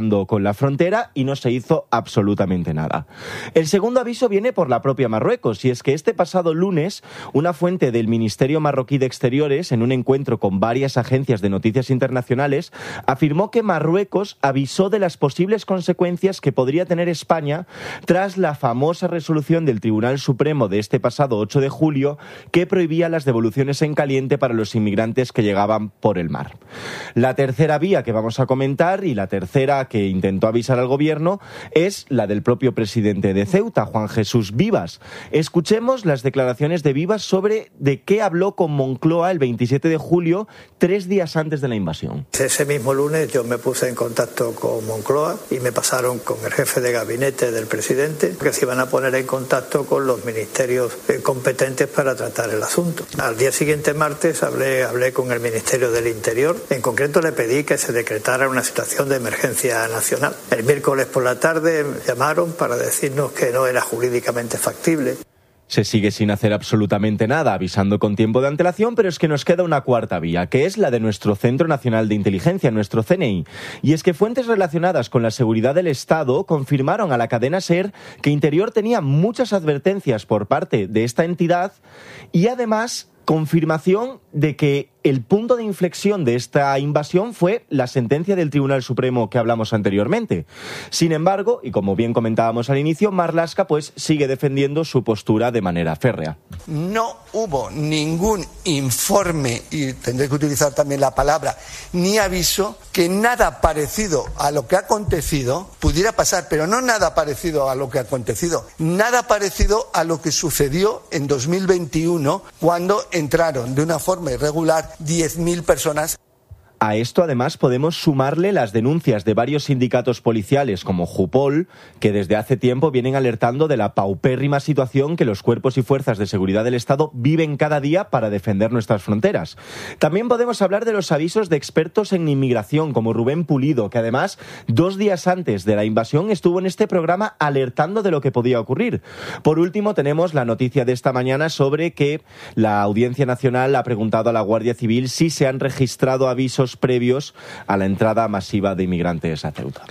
la frontera y no se hizo absolutamente nada. El segundo aviso viene por la propia Marruecos, y es que este pasado lunes una fuente del Ministerio Marroquí de Exteriores, en un encuentro con varias agencias de noticias internacionales, afirmó que Marruecos avisó de las posibles consecuencias que podría tener España tras la famosa resolución del Tribunal Supremo de este pasado ocho de julio que prohibía las devoluciones en caliente para los inmigrantes que llegaban por el mar. La tercera vía que vamos a comentar, y la tercera que intentó avisar al gobierno, es la del propio presidente de Ceuta, Juan Jesús Vivas. Escuchemos las declaraciones de Vivas sobre de qué habló con Moncloa el veintisiete de julio, tres días antes de la invasión. Ese mismo lunes yo me puse en contacto con Moncloa y me pasaron con el jefe de gabinete del presidente, que se iban a poner en contacto con los ministerios competentes para tratar el asunto. Al día siguiente, martes, hablé, hablé con el Ministerio del Interior. En concreto le pedí que se decretara una situación de emergencia nacional. El miércoles por la tarde llamaron para decirnos que no era jurídicamente factible. Se sigue sin hacer absolutamente nada, avisando con tiempo de antelación, pero es que nos queda una cuarta vía, que es la de nuestro Centro Nacional de Inteligencia, nuestro C N I. Y es que fuentes relacionadas con la seguridad del Estado confirmaron a la cadena SER que Interior tenía muchas advertencias por parte de esta entidad y además confirmación de que el punto de inflexión de esta invasión fue la sentencia del Tribunal Supremo que hablamos anteriormente. Sin embargo, y como bien comentábamos al inicio, Marlaska pues sigue defendiendo su postura de manera férrea. No hubo ningún informe, y tendré que utilizar también la palabra, ni aviso, que nada parecido a lo que ha acontecido pudiera pasar, pero no nada parecido a lo que ha acontecido, nada parecido a lo que sucedió en dos mil veintiuno, cuando entraron de una forma irregular diez mil personas. A esto, además, podemos sumarle las denuncias de varios sindicatos policiales como Jupol, que desde hace tiempo vienen alertando de la paupérrima situación que los cuerpos y fuerzas de seguridad del Estado viven cada día para defender nuestras fronteras. También podemos hablar de los avisos de expertos en inmigración, como Rubén Pulido, que además, dos días antes de la invasión, estuvo en este programa alertando de lo que podía ocurrir. Por último, tenemos la noticia de esta mañana sobre que la Audiencia Nacional ha preguntado a la Guardia Civil si se han registrado avisos previos a la entrada masiva de inmigrantes a Ceuta.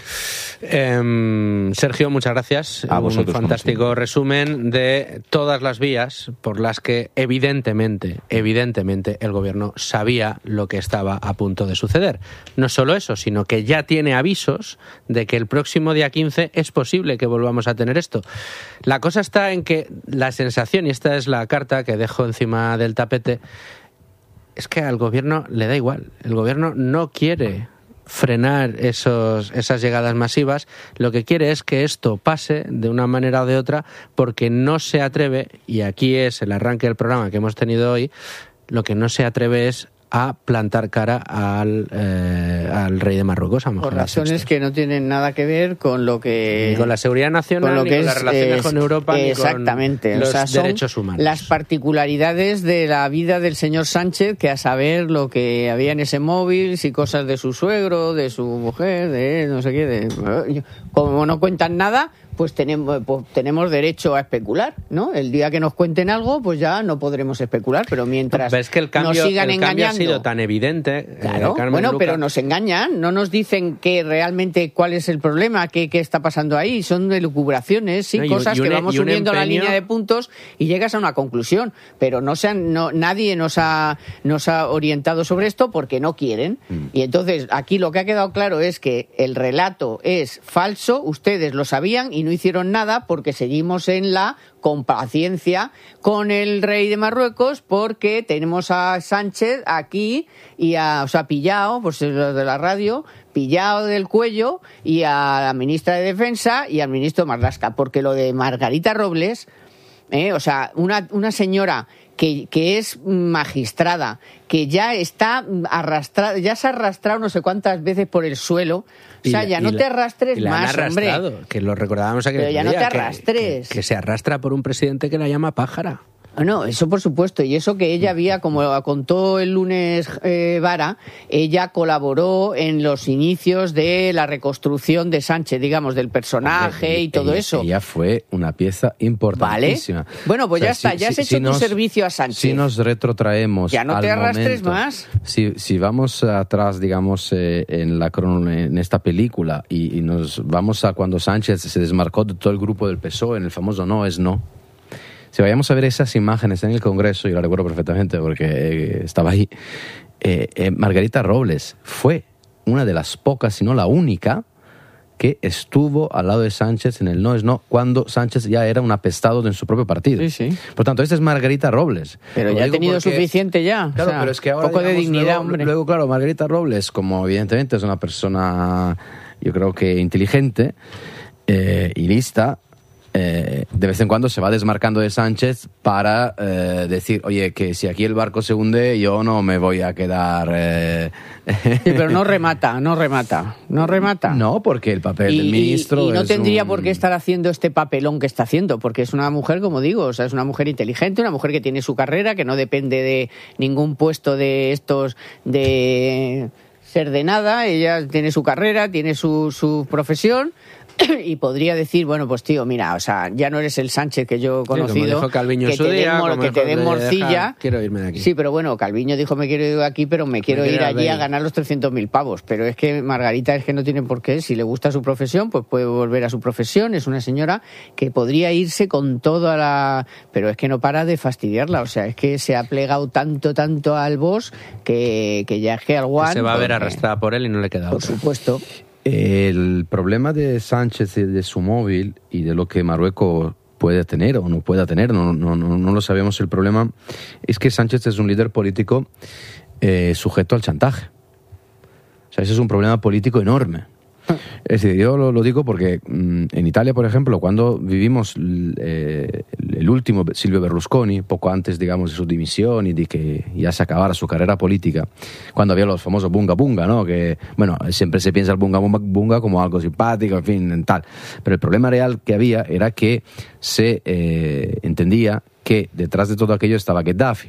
Eh, Sergio, muchas gracias. A vosotros, un fantástico resumen de todas las vías por las que evidentemente, evidentemente el gobierno sabía lo que estaba a punto de suceder. No solo eso, sino que ya tiene avisos de que el próximo día quince es posible que volvamos a tener esto. La cosa está en que la sensación, y esta es la carta que dejo encima del tapete, es que al gobierno le da igual. El gobierno no quiere frenar esos, esas llegadas masivas. Lo que quiere es que esto pase de una manera o de otra, porque no se atreve, y aquí es el arranque del programa que hemos tenido hoy, lo que no se atreve es a plantar cara al, eh, al rey de Marruecos. A Por razones que no tienen nada que ver con lo que... Ni con la seguridad nacional, con ni que con es, las relaciones es, con Europa, exactamente, ni con los o sea, son derechos humanos. Las particularidades de la vida del señor Sánchez, que a saber lo que había en ese móvil, si cosas de su suegro, de su mujer, de no sé qué... De, como no cuentan nada, pues tenemos, pues tenemos derecho a especular, ¿no? El día que nos cuenten algo, pues ya no podremos especular, pero mientras ¿Ves que el cambio, nos sigan el engañando... cambio ha sido tan evidente? Claro, eh, bueno, Luca. pero nos engañan, no nos dicen que realmente cuál es el problema, qué, qué está pasando ahí, son elucubraciones, sí, no, cosas un, que vamos uniendo empeño... la línea de puntos y llegas a una conclusión, pero no se han, no, nadie nos ha, nos ha orientado sobre esto porque no quieren, mm. y entonces aquí lo que ha quedado claro es que el relato es falso, ustedes lo sabían y no hicieron nada porque seguimos en la compaciencia con el rey de Marruecos, porque tenemos a Sánchez aquí y a, o sea, pillado, pues los de la radio, pillado del cuello, y a la ministra de Defensa y al ministro Marlaska, porque lo de Margarita Robles, eh, o sea, una, una señora que, que es magistrada, que ya está arrastrada, ya se ha arrastrado no sé cuántas veces por el suelo. O sea, ya no te arrastres y la más, han arrastrado, hombre. Que lo recordábamos aquel Pero ya día, no te arrastres. Que, que, que se arrastra por un presidente que la llama pájara. No, eso por supuesto, y eso que ella había, como contó el lunes eh, Vara, ella colaboró en los inicios de la reconstrucción de Sánchez, digamos, del personaje Hombre, y todo ella, eso. Ella fue una pieza importantísima. ¿Vale? Bueno, pues o sea, ya está, si, ya has si, hecho si tu nos, servicio a Sánchez. Si nos retrotraemos ya no al te arrastres momento, más. Si, si vamos atrás, digamos, eh, en, la, en esta película y, y nos vamos a cuando Sánchez se desmarcó de todo el grupo del P S O E en el famoso no es no. Si vayamos a ver esas imágenes en el Congreso, yo la recuerdo perfectamente porque eh, estaba ahí, eh, eh, Margarita Robles fue una de las pocas, si no la única, que estuvo al lado de Sánchez en el no es no, cuando Sánchez ya era un apestado en su propio partido. Sí, sí. Por tanto, esta es Margarita Robles. Pero ya ha tenido porque, suficiente ya. Claro, o sea, pero es que ahora, poco digamos, de dignidad, luego, hombre. Luego, claro, Margarita Robles, como evidentemente es una persona, yo creo que inteligente eh, y lista, Eh, de vez en cuando se va desmarcando de Sánchez para eh, decir, oye, que si aquí el barco se hunde, yo no me voy a quedar... Eh... Sí, pero no remata, no remata, no remata. No, porque el papel y, del ministro... Y, y no es tendría un... por qué estar haciendo este papelón que está haciendo, porque es una mujer, como digo, o sea, es una mujer inteligente, una mujer que tiene su carrera, que no depende de ningún puesto de estos de ser de nada, ella tiene su carrera, tiene su, su profesión... Y podría decir, bueno, pues tío, mira, o sea, ya no eres el Sánchez que yo he conocido, sí, como dijo Calviño que, te día, den, que te den morcilla. Dejar, quiero irme de aquí. Sí, pero bueno, Calviño dijo me quiero ir de aquí, pero me quiero me ir allí a ganar los trescientos mil pavos. Pero es que Margarita es que no tiene por qué, si le gusta su profesión, pues puede volver a su profesión. Es una señora que podría irse con toda la... Pero es que no para de fastidiarla, o sea, es que se ha plegado tanto, tanto al boss que, que ya es que al One... Se va a ver porque, arrastrada por él y no le queda por otra. Por supuesto. El problema de Sánchez y de su móvil y de lo que Marruecos puede tener o no pueda tener, no, no, no, no lo sabemos. El problema es que Sánchez es un líder político eh, sujeto al chantaje. O sea, ese es un problema político enorme. Es decir, yo lo, lo digo porque mmm, en Italia, por ejemplo, cuando vivimos eh, el último Silvio Berlusconi, poco antes, digamos, de su dimisión y de que ya se acabara su carrera política, cuando había los famosos bunga bunga, ¿no? Que, bueno, siempre se piensa el bunga bunga, bunga como algo simpático, en fin, tal. Pero el problema real que había era que se eh, entendía que detrás de todo aquello estaba Gheddafi,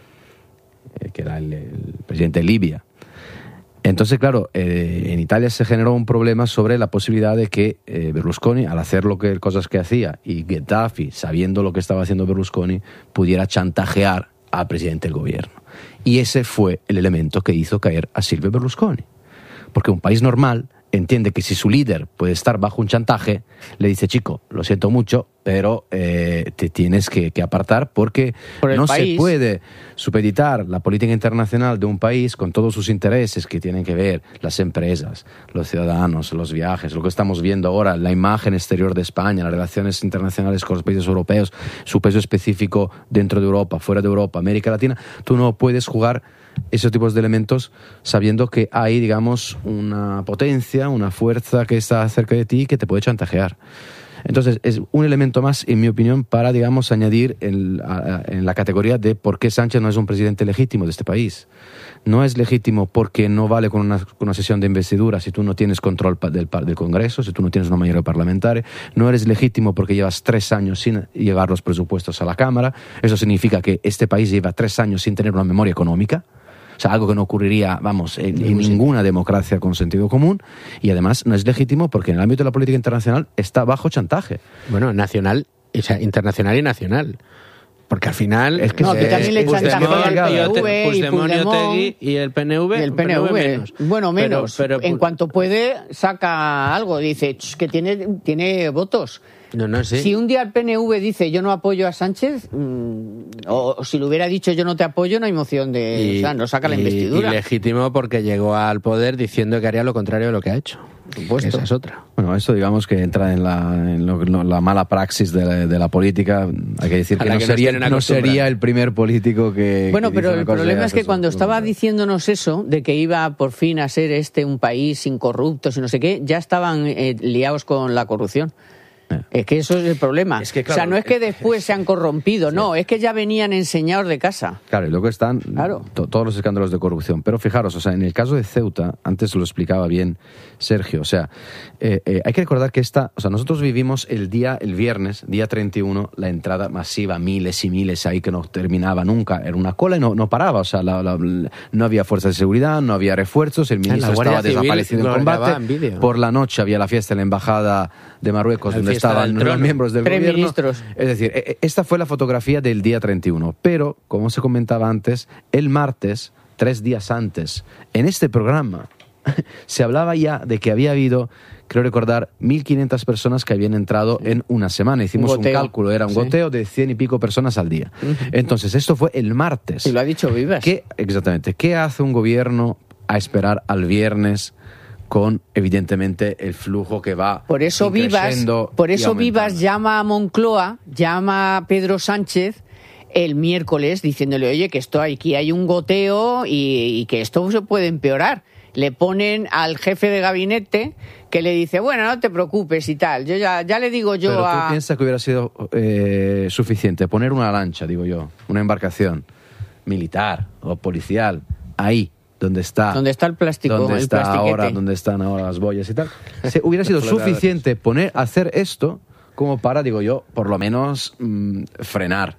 eh, que era el, el presidente de Libia. Entonces, claro, eh, en Italia se generó un problema sobre la posibilidad de que eh, Berlusconi, al hacer lo que, cosas que hacía, y Gheddafi, sabiendo lo que estaba haciendo Berlusconi, pudiera chantajear al presidente del gobierno. Y ese fue el elemento que hizo caer a Silvio Berlusconi. Porque un país normal entiende que si su líder puede estar bajo un chantaje, le dice, chico, lo siento mucho, pero eh, te tienes que, que apartar porque Por no país. se puede supeditar la política internacional de un país con todos sus intereses que tienen que ver las empresas, los ciudadanos, los viajes, lo que estamos viendo ahora, la imagen exterior de España, las relaciones internacionales con los países europeos, su peso específico dentro de Europa, fuera de Europa, América Latina. Tú no puedes jugar esos tipos de elementos sabiendo que hay, digamos, una potencia, una fuerza que está cerca de ti que te puede chantajear. Entonces, es un elemento más, en mi opinión, para, digamos, añadir en, a, en la categoría de por qué Sánchez no es un presidente legítimo de este país. No es legítimo porque no vale con una, con una sesión de investidura si tú no tienes control del, del Congreso, si tú no tienes una mayoría parlamentaria. No eres legítimo porque llevas tres años sin llevar los presupuestos a la Cámara. Eso significa que este país lleva tres años sin tener una memoria económica. O sea, algo que no ocurriría, vamos, en, en ninguna democracia con sentido común. Y además no es legítimo porque en el ámbito de la política internacional está bajo chantaje. Bueno, nacional, o sea, internacional y nacional. Porque al final... Es que no, que también le chantajeó el P N V y Puigdemont y el P N V. Y el P N V, menos. Bueno, menos. Pero, pero, en cuanto puede, saca algo. Dice que tiene, tiene votos. No, no, sí. Si un día el P N V dice yo no apoyo a Sánchez, mmm, o, o si le hubiera dicho yo no te apoyo, no hay moción de... Y, o sea, no saca la investidura. Y legítimo porque llegó al poder diciendo que haría lo contrario de lo que ha hecho. Supuesto. Esa es otra. Bueno, eso digamos que entra en la, en lo, no, la mala praxis de la, de la política. Hay que decir que, no, que sería, no sería el primer político que... Bueno, que pero el problema es que eso, cuando eso, estaba eso. diciéndonos eso, de que iba por fin a ser este un país sin corruptos y no sé qué, ya estaban eh, liados con la corrupción. Es que eso es el problema. Es que, claro, o sea, no es que después se han corrompido, sí. no, es que ya venían enseñados de casa. Claro, y luego están claro. to- todos los escándalos de corrupción. Pero fijaros, o sea, en el caso de Ceuta, antes lo explicaba bien Sergio, o sea, eh, eh, hay que recordar que esta, o sea, nosotros vivimos el día, el viernes, día treinta y uno, la entrada masiva, miles y miles ahí que no terminaba nunca, era una cola y no, no paraba, o sea, la, la, la, no había fuerzas de seguridad, no había refuerzos, el ministro estaba desaparecido en combate, en por la noche había la fiesta en la embajada de Marruecos, donde estaban los miembros del Tres gobierno. Ministros. Es decir, esta fue la fotografía del día treinta y uno, pero, como se comentaba antes, el martes, tres días antes, en este programa, se hablaba ya de que había habido, creo recordar, mil quinientas personas que habían entrado sí. en una semana. Hicimos un, un cálculo, era un sí. goteo de cien y pico personas al día. Uh-huh. Entonces, esto fue el martes. Y lo ha dicho Vivas. ¿Qué, exactamente. ¿Qué hace un gobierno a esperar al viernes con, evidentemente, el flujo que va por eso Vivas, por eso Vivas llama a Moncloa, llama a Pedro Sánchez el miércoles diciéndole, oye, que esto aquí hay un goteo y, y que esto se puede empeorar. Le ponen al jefe de gabinete que le dice, bueno, no te preocupes y tal. Yo ya, ya le digo yo Pero a... ¿tú piensas que hubiera sido eh, suficiente poner una lancha, digo yo, una embarcación militar o policial ahí? Donde está, donde está el plástico, donde el está plastiquete. ahora, donde están ahora las boyas y tal. Se, hubiera sido suficiente poner, hacer esto como para, digo yo, por lo menos mmm, frenar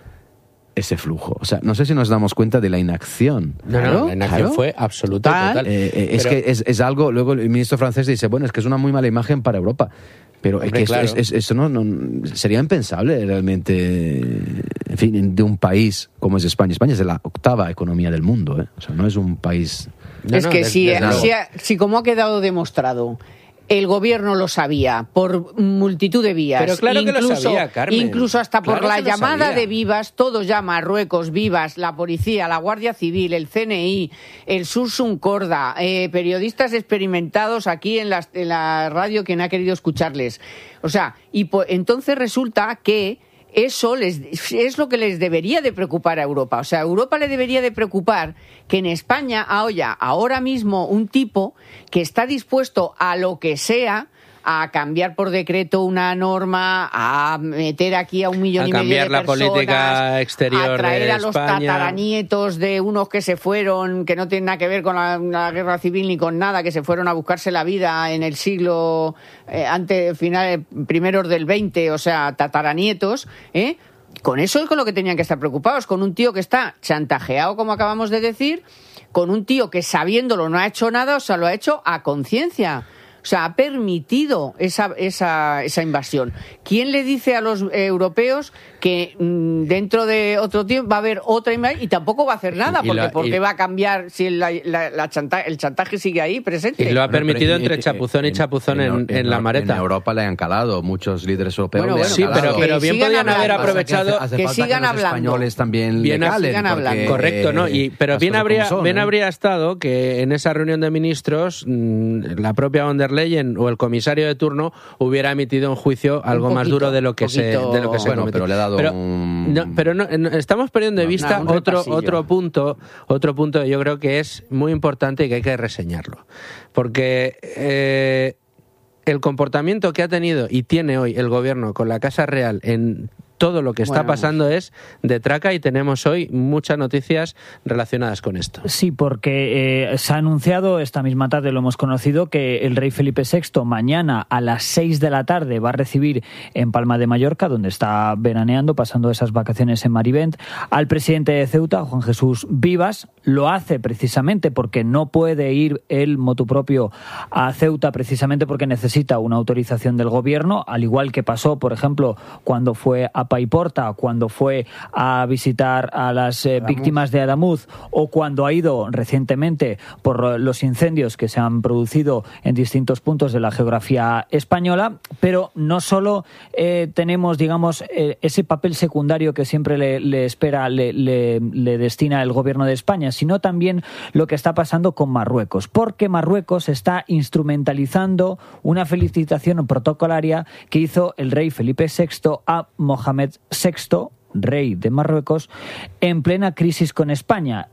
ese flujo. O sea, no sé si nos damos cuenta de la inacción. No, claro, no, la inacción claro. fue absoluta y total. Eh, eh, es Pero... que es, es algo, luego el ministro francés dice, bueno, es que es una muy mala imagen para Europa. Pero Hombre, es que claro. esto, es, es, esto no, no sería impensable realmente, en fin, de un país como es España. España es la octava economía del mundo, ¿eh? O sea, no es un país... No, es no, que de, si, de si, si como ha quedado demostrado, el gobierno lo sabía por multitud de vías. Pero claro incluso, que lo sabía, Carmen. Incluso hasta por claro la llamada sabía. de Vivas, todos ya Marruecos, Vivas, la policía, la Guardia Civil, el C N I, el Sursum Corda, eh, periodistas experimentados aquí en la, en la radio, quien ha querido escucharles. O sea, y po- entonces resulta que eso les, es lo que les debería de preocupar a Europa. O sea, a Europa le debería de preocupar que en España haya ahora mismo un tipo que está dispuesto a lo que sea, a cambiar por decreto una norma, a meter aquí a un millón a y medio de personas, cambiar la política exterior a traer de a los España. tataranietos de unos que se fueron, que no tienen nada que ver con la, la guerra civil ni con nada, que se fueron a buscarse la vida en el siglo eh, antes, final, primeros del veinte, o sea, tataranietos, ¿eh? Con eso es con lo que tenían que estar preocupados, con un tío que está chantajeado, como acabamos de decir, con un tío que sabiéndolo no ha hecho nada, o sea, lo ha hecho a conciencia. O sea, ha permitido esa, esa, esa invasión. ¿Quién le dice a los eh, europeos que mmm, dentro de otro tiempo va a haber otra invasión y tampoco va a hacer nada? Y Porque, la, porque y... va a cambiar si la, la, la chanta, el chantaje sigue ahí presente. Y lo ha permitido entre en, chapuzón y chapuzón en, en, en, en la mareta. En Europa le han calado, muchos líderes europeos bueno, le bueno, han sí, calado. pero, pero bien podían hablando, haber aprovechado... Que, hace, hace que falta sigan que los hablando. españoles también Bien, le calen. sigan hablando. Correcto, ¿no? Y, pero bien, habría, son, bien ¿eh? habría estado que en esa reunión de ministros mmm, la propia von der Leyen o el comisario de turno hubiera emitido un juicio algo un poquito, más duro de lo que se de lo que se bueno, cometió. pero le ha dado pero, un... no, pero no, no, estamos perdiendo de no, vista no, otro otro punto otro punto que yo creo que es muy importante y que hay que reseñarlo, porque eh, el comportamiento que ha tenido y tiene hoy el gobierno con la Casa Real en todo lo que está bueno, pasando es de traca y tenemos hoy muchas noticias relacionadas con esto. Sí, porque eh, se ha anunciado esta misma tarde, lo hemos conocido, que el rey Felipe sexto mañana a las seis de la tarde va a recibir en Palma de Mallorca, donde está veraneando, pasando esas vacaciones en Marivent, al presidente de Ceuta, Juan Jesús Vivas. Lo hace precisamente porque no puede ir él motu propio a Ceuta, precisamente porque necesita una autorización del gobierno, al igual que pasó, por ejemplo, cuando fue a Paiporta, cuando fue a visitar a las eh, víctimas de Adamuz, o cuando ha ido recientemente por los incendios que se han producido en distintos puntos de la geografía española. Pero no solo eh, tenemos, digamos, eh, ese papel secundario que siempre le, le espera, le, le, le destina el gobierno de España, sino también lo que está pasando con Marruecos, porque Marruecos está instrumentalizando una felicitación protocolaria que hizo el rey Felipe sexto a Mohamed sexto, rey de Marruecos, en plena crisis con España.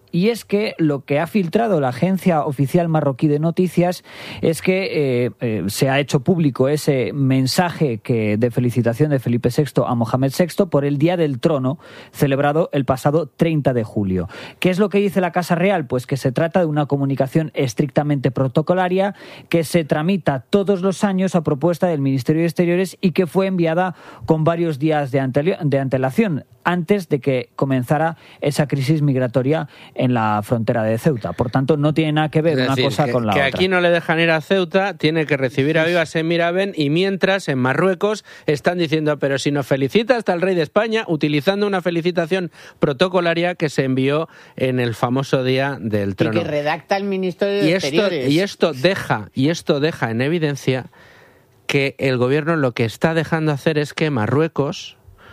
y es que lo que ha filtrado la agencia oficial marroquí de noticias es que eh, eh, se ha hecho público ese mensaje que de felicitación de Felipe sexto a Mohamed sexto por el Día del Trono, celebrado el pasado treinta de julio. ¿Qué es lo que dice la Casa Real? Pues que se trata de una comunicación estrictamente protocolaria que se tramita todos los años a propuesta del Ministerio de Exteriores y que fue enviada con varios días de, ante- de antelación, antes de que comenzara esa crisis migratoria en la frontera de Ceuta. Por tanto, no tiene nada que ver Es una decir, cosa que, con la que otra. aquí no le dejan ir a Ceuta, tiene que recibir a vivas en Miraben, y mientras en Marruecos están diciendo, pero si nos felicita hasta el rey de España, utilizando una felicitación protocolaria que se envió en el famoso Día del Y Trono. que redacta el Ministerio de Y esto, Exteriores. y esto deja, y esto deja en evidencia que el gobierno lo que está dejando hacer es que Marruecos,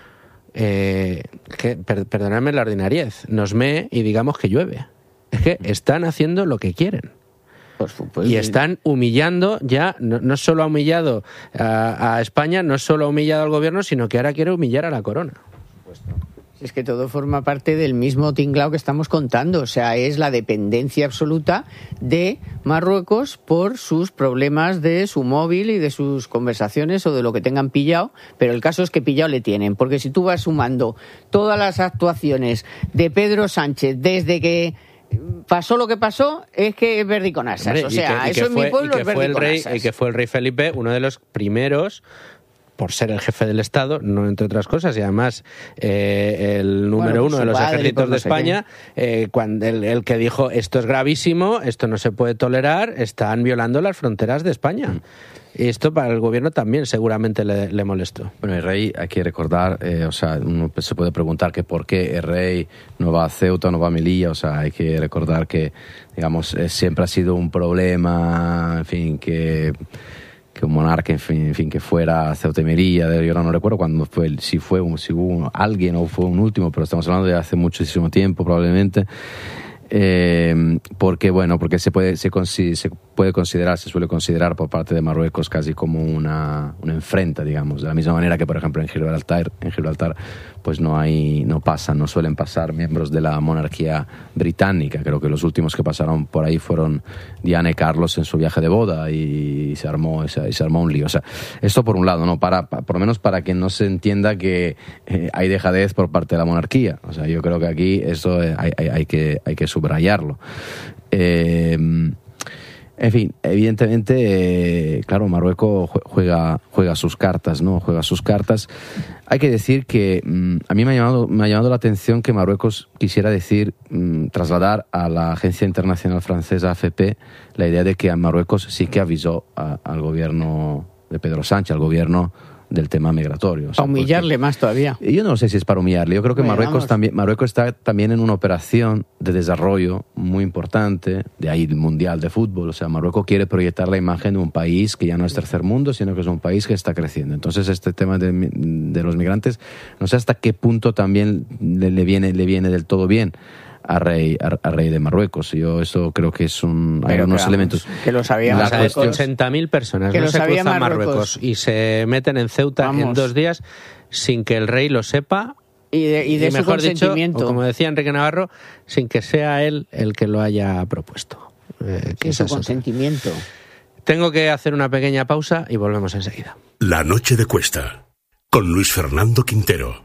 eh, que, per, perdonadme la ordinariez, nos mee y digamos que llueve. Es que están haciendo lo que quieren. Por supuesto. Y están humillando ya, no, no solo ha humillado a, a España, no solo ha humillado al gobierno, sino que ahora quiere humillar a la corona. Es que todo forma parte del mismo tinglao que estamos contando, o sea, es la dependencia absoluta de Marruecos por sus problemas de su móvil y de sus conversaciones o de lo que tengan pillado, pero el caso es que pillado le tienen, porque si tú vas sumando todas las actuaciones de Pedro Sánchez desde que pasó lo que pasó, es que es verdi con asas, Hombre, o sea, y que, y eso que en fue, mi pueblo y que es fue verdi el con rey, asas. y que fue el rey Felipe uno de los primeros, por ser el jefe del Estado, no entre otras cosas, y además eh, el número Bueno, uno su de los padre, ejércitos por no de sé España, eh, cuando el, el que dijo esto es gravísimo, esto no se puede tolerar, están violando las fronteras de España. Mm. Y esto para el gobierno también seguramente le, le molestó. Bueno, el rey, hay que recordar, eh, o sea, uno se puede preguntar que por qué el rey no va a Ceuta, no va a Melilla, o sea, hay que recordar que, digamos, eh, siempre ha sido un problema, en fin, que... que un monarca, en fin, en fin, que fuera a Ceuta y Melilla, yo no recuerdo cuándo fue, si fue un, si hubo alguien o fue un último, pero estamos hablando de hace muchísimo tiempo probablemente, eh, porque bueno, porque se puede, se, se puede considerar, se suele considerar por parte de Marruecos casi como una, una enfrenta, digamos, de la misma manera que por ejemplo en Gibraltar, en Gibraltar pues no hay, no pasan, no suelen pasar miembros de la monarquía británica. Creo que los últimos que pasaron por ahí fueron Diana y Carlos en su viaje de boda y se armó, y se, y se armó un lío. O sea, esto por un lado, ¿no? Para, para, por lo menos para que no se entienda que eh, hay dejadez por parte de la monarquía. O sea, yo creo que aquí eso eh, hay, hay, hay, que, hay que subrayarlo. Eh, En fin, evidentemente, eh, claro, Marruecos juega, juega sus cartas, ¿no? Juega sus cartas. Hay que decir que mmm, a mí me ha, llamado, me ha llamado la atención que Marruecos quisiera decir, mmm, trasladar a la Agencia Internacional Francesa A F P la idea de que a Marruecos sí que avisó a, al gobierno de Pedro Sánchez, al gobierno del tema migratorio. O sea, a humillarle porque, más todavía. Yo no sé si es para humillarle. Yo creo que bueno, Marruecos, también, Marruecos está también en una operación de desarrollo muy importante, de ahí el Mundial de Fútbol. O sea, Marruecos quiere proyectar la imagen de un país que ya no es tercer mundo, sino que es un país que está creciendo. Entonces, este tema de, de los migrantes, no sé hasta qué punto también le, le, viene, le viene del todo bien a rey, a, a rey de Marruecos. Yo eso creo que es un... Hay unos que, elementos... Que lo sabíamos. La cuestión, ochenta mil personas que no se cruzan Marruecos. Marruecos y se meten en Ceuta Vamos. en dos días sin que el rey lo sepa y de, y de y su mejor consentimiento. Dicho, o como decía Enrique Navarro, sin que sea él el que lo haya propuesto. Eh, sin su consentimiento. Tengo que hacer una pequeña pausa y volvemos enseguida. La noche de Cuesta, con Luis Fernando Quintero.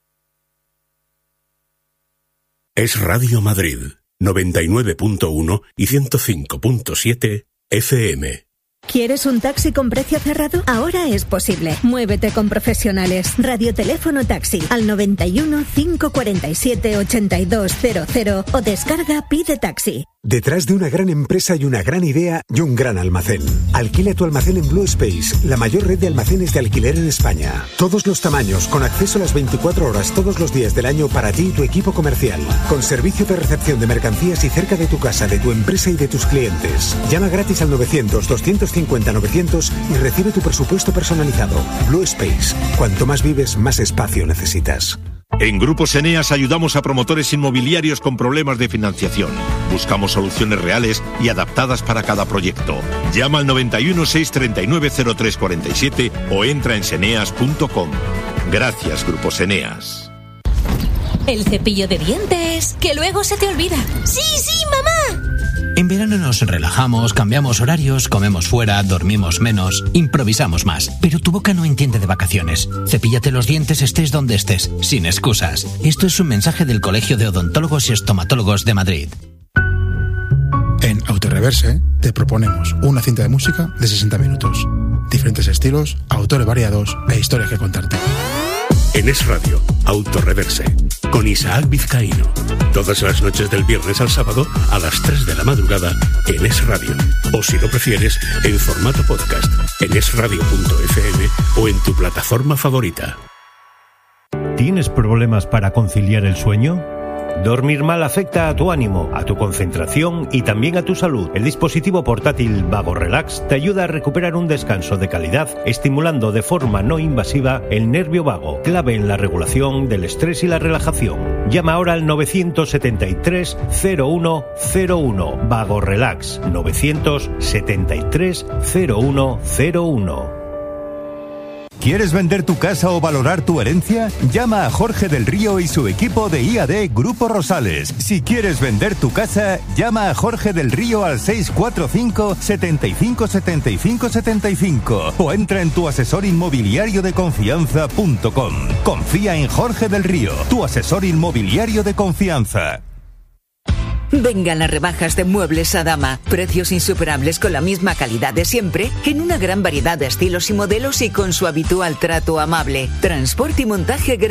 Es Radio Madrid, noventa y nueve punto uno y ciento cinco punto siete F M. ¿Quieres un taxi con precio cerrado? Ahora es posible. Muévete con profesionales. Radioteléfono taxi al noventa y uno, cinco cuarenta y siete, ochenta y dos cero cero o descarga Pide Taxi. Detrás de una gran empresa y una gran idea y un gran almacén. Alquila tu almacén en Blue Space, la mayor red de almacenes de alquiler en España. Todos los tamaños, con acceso a las veinticuatro horas todos los días del año para ti y tu equipo comercial. Con servicio de recepción de mercancías y cerca de tu casa, de tu empresa y de tus clientes. Llama gratis al novecientos, doscientos cincuenta, novecientos y recibe tu presupuesto personalizado. Blue Space. Cuanto más vives, más espacio necesitas. En Grupos Eneas ayudamos a promotores inmobiliarios con problemas de financiación. Buscamos soluciones reales y adaptadas para cada proyecto. Llama al noventa y uno, seiscientos treinta y nueve, cero tres cuarenta y siete o entra en seneas punto com. Gracias, Grupos Eneas. El cepillo de dientes, que luego se te olvida. ¡Sí, sí, mamá! En verano nos relajamos, cambiamos horarios, comemos fuera, dormimos menos, improvisamos más. Pero tu boca no entiende de vacaciones. Cepíllate los dientes estés donde estés, sin excusas. Esto es un mensaje del Colegio de Odontólogos y Estomatólogos de Madrid. En Autoreverse te proponemos una cinta de música de sesenta minutos. Diferentes estilos, autores variados e historias que contarte. En Es Radio, Autoreverse, con Isaac Vizcaíno. Todas las noches del viernes al sábado a las tres de la madrugada en Es Radio. O si lo prefieres, en formato podcast, en esradio punto efe eme o en tu plataforma favorita. ¿Tienes problemas para conciliar el sueño? Dormir mal afecta a tu ánimo, a tu concentración y también a tu salud. El dispositivo portátil Vago Relax te ayuda a recuperar un descanso de calidad, estimulando de forma no invasiva el nervio vago, clave en la regulación del estrés y la relajación. Llama ahora al nueve siete tres, cero uno cero uno. Vago Relax, nueve siete tres, cero uno cero uno. ¿Quieres vender tu casa o valorar tu herencia? Llama a Jorge del Río y su equipo de I A D Grupo Rosales. Si quieres vender tu casa, llama a Jorge del Río al seis cuatro cinco, siete cinco, siete cinco, siete cinco o entra en tu asesor inmobiliario de confianza punto com. Confía en Jorge del Río, tu asesor inmobiliario de confianza. Vengan las rebajas de Muebles Adama. Precios insuperables con la misma calidad de siempre, en una gran variedad de estilos y modelos y con su habitual trato amable. Transporte y montaje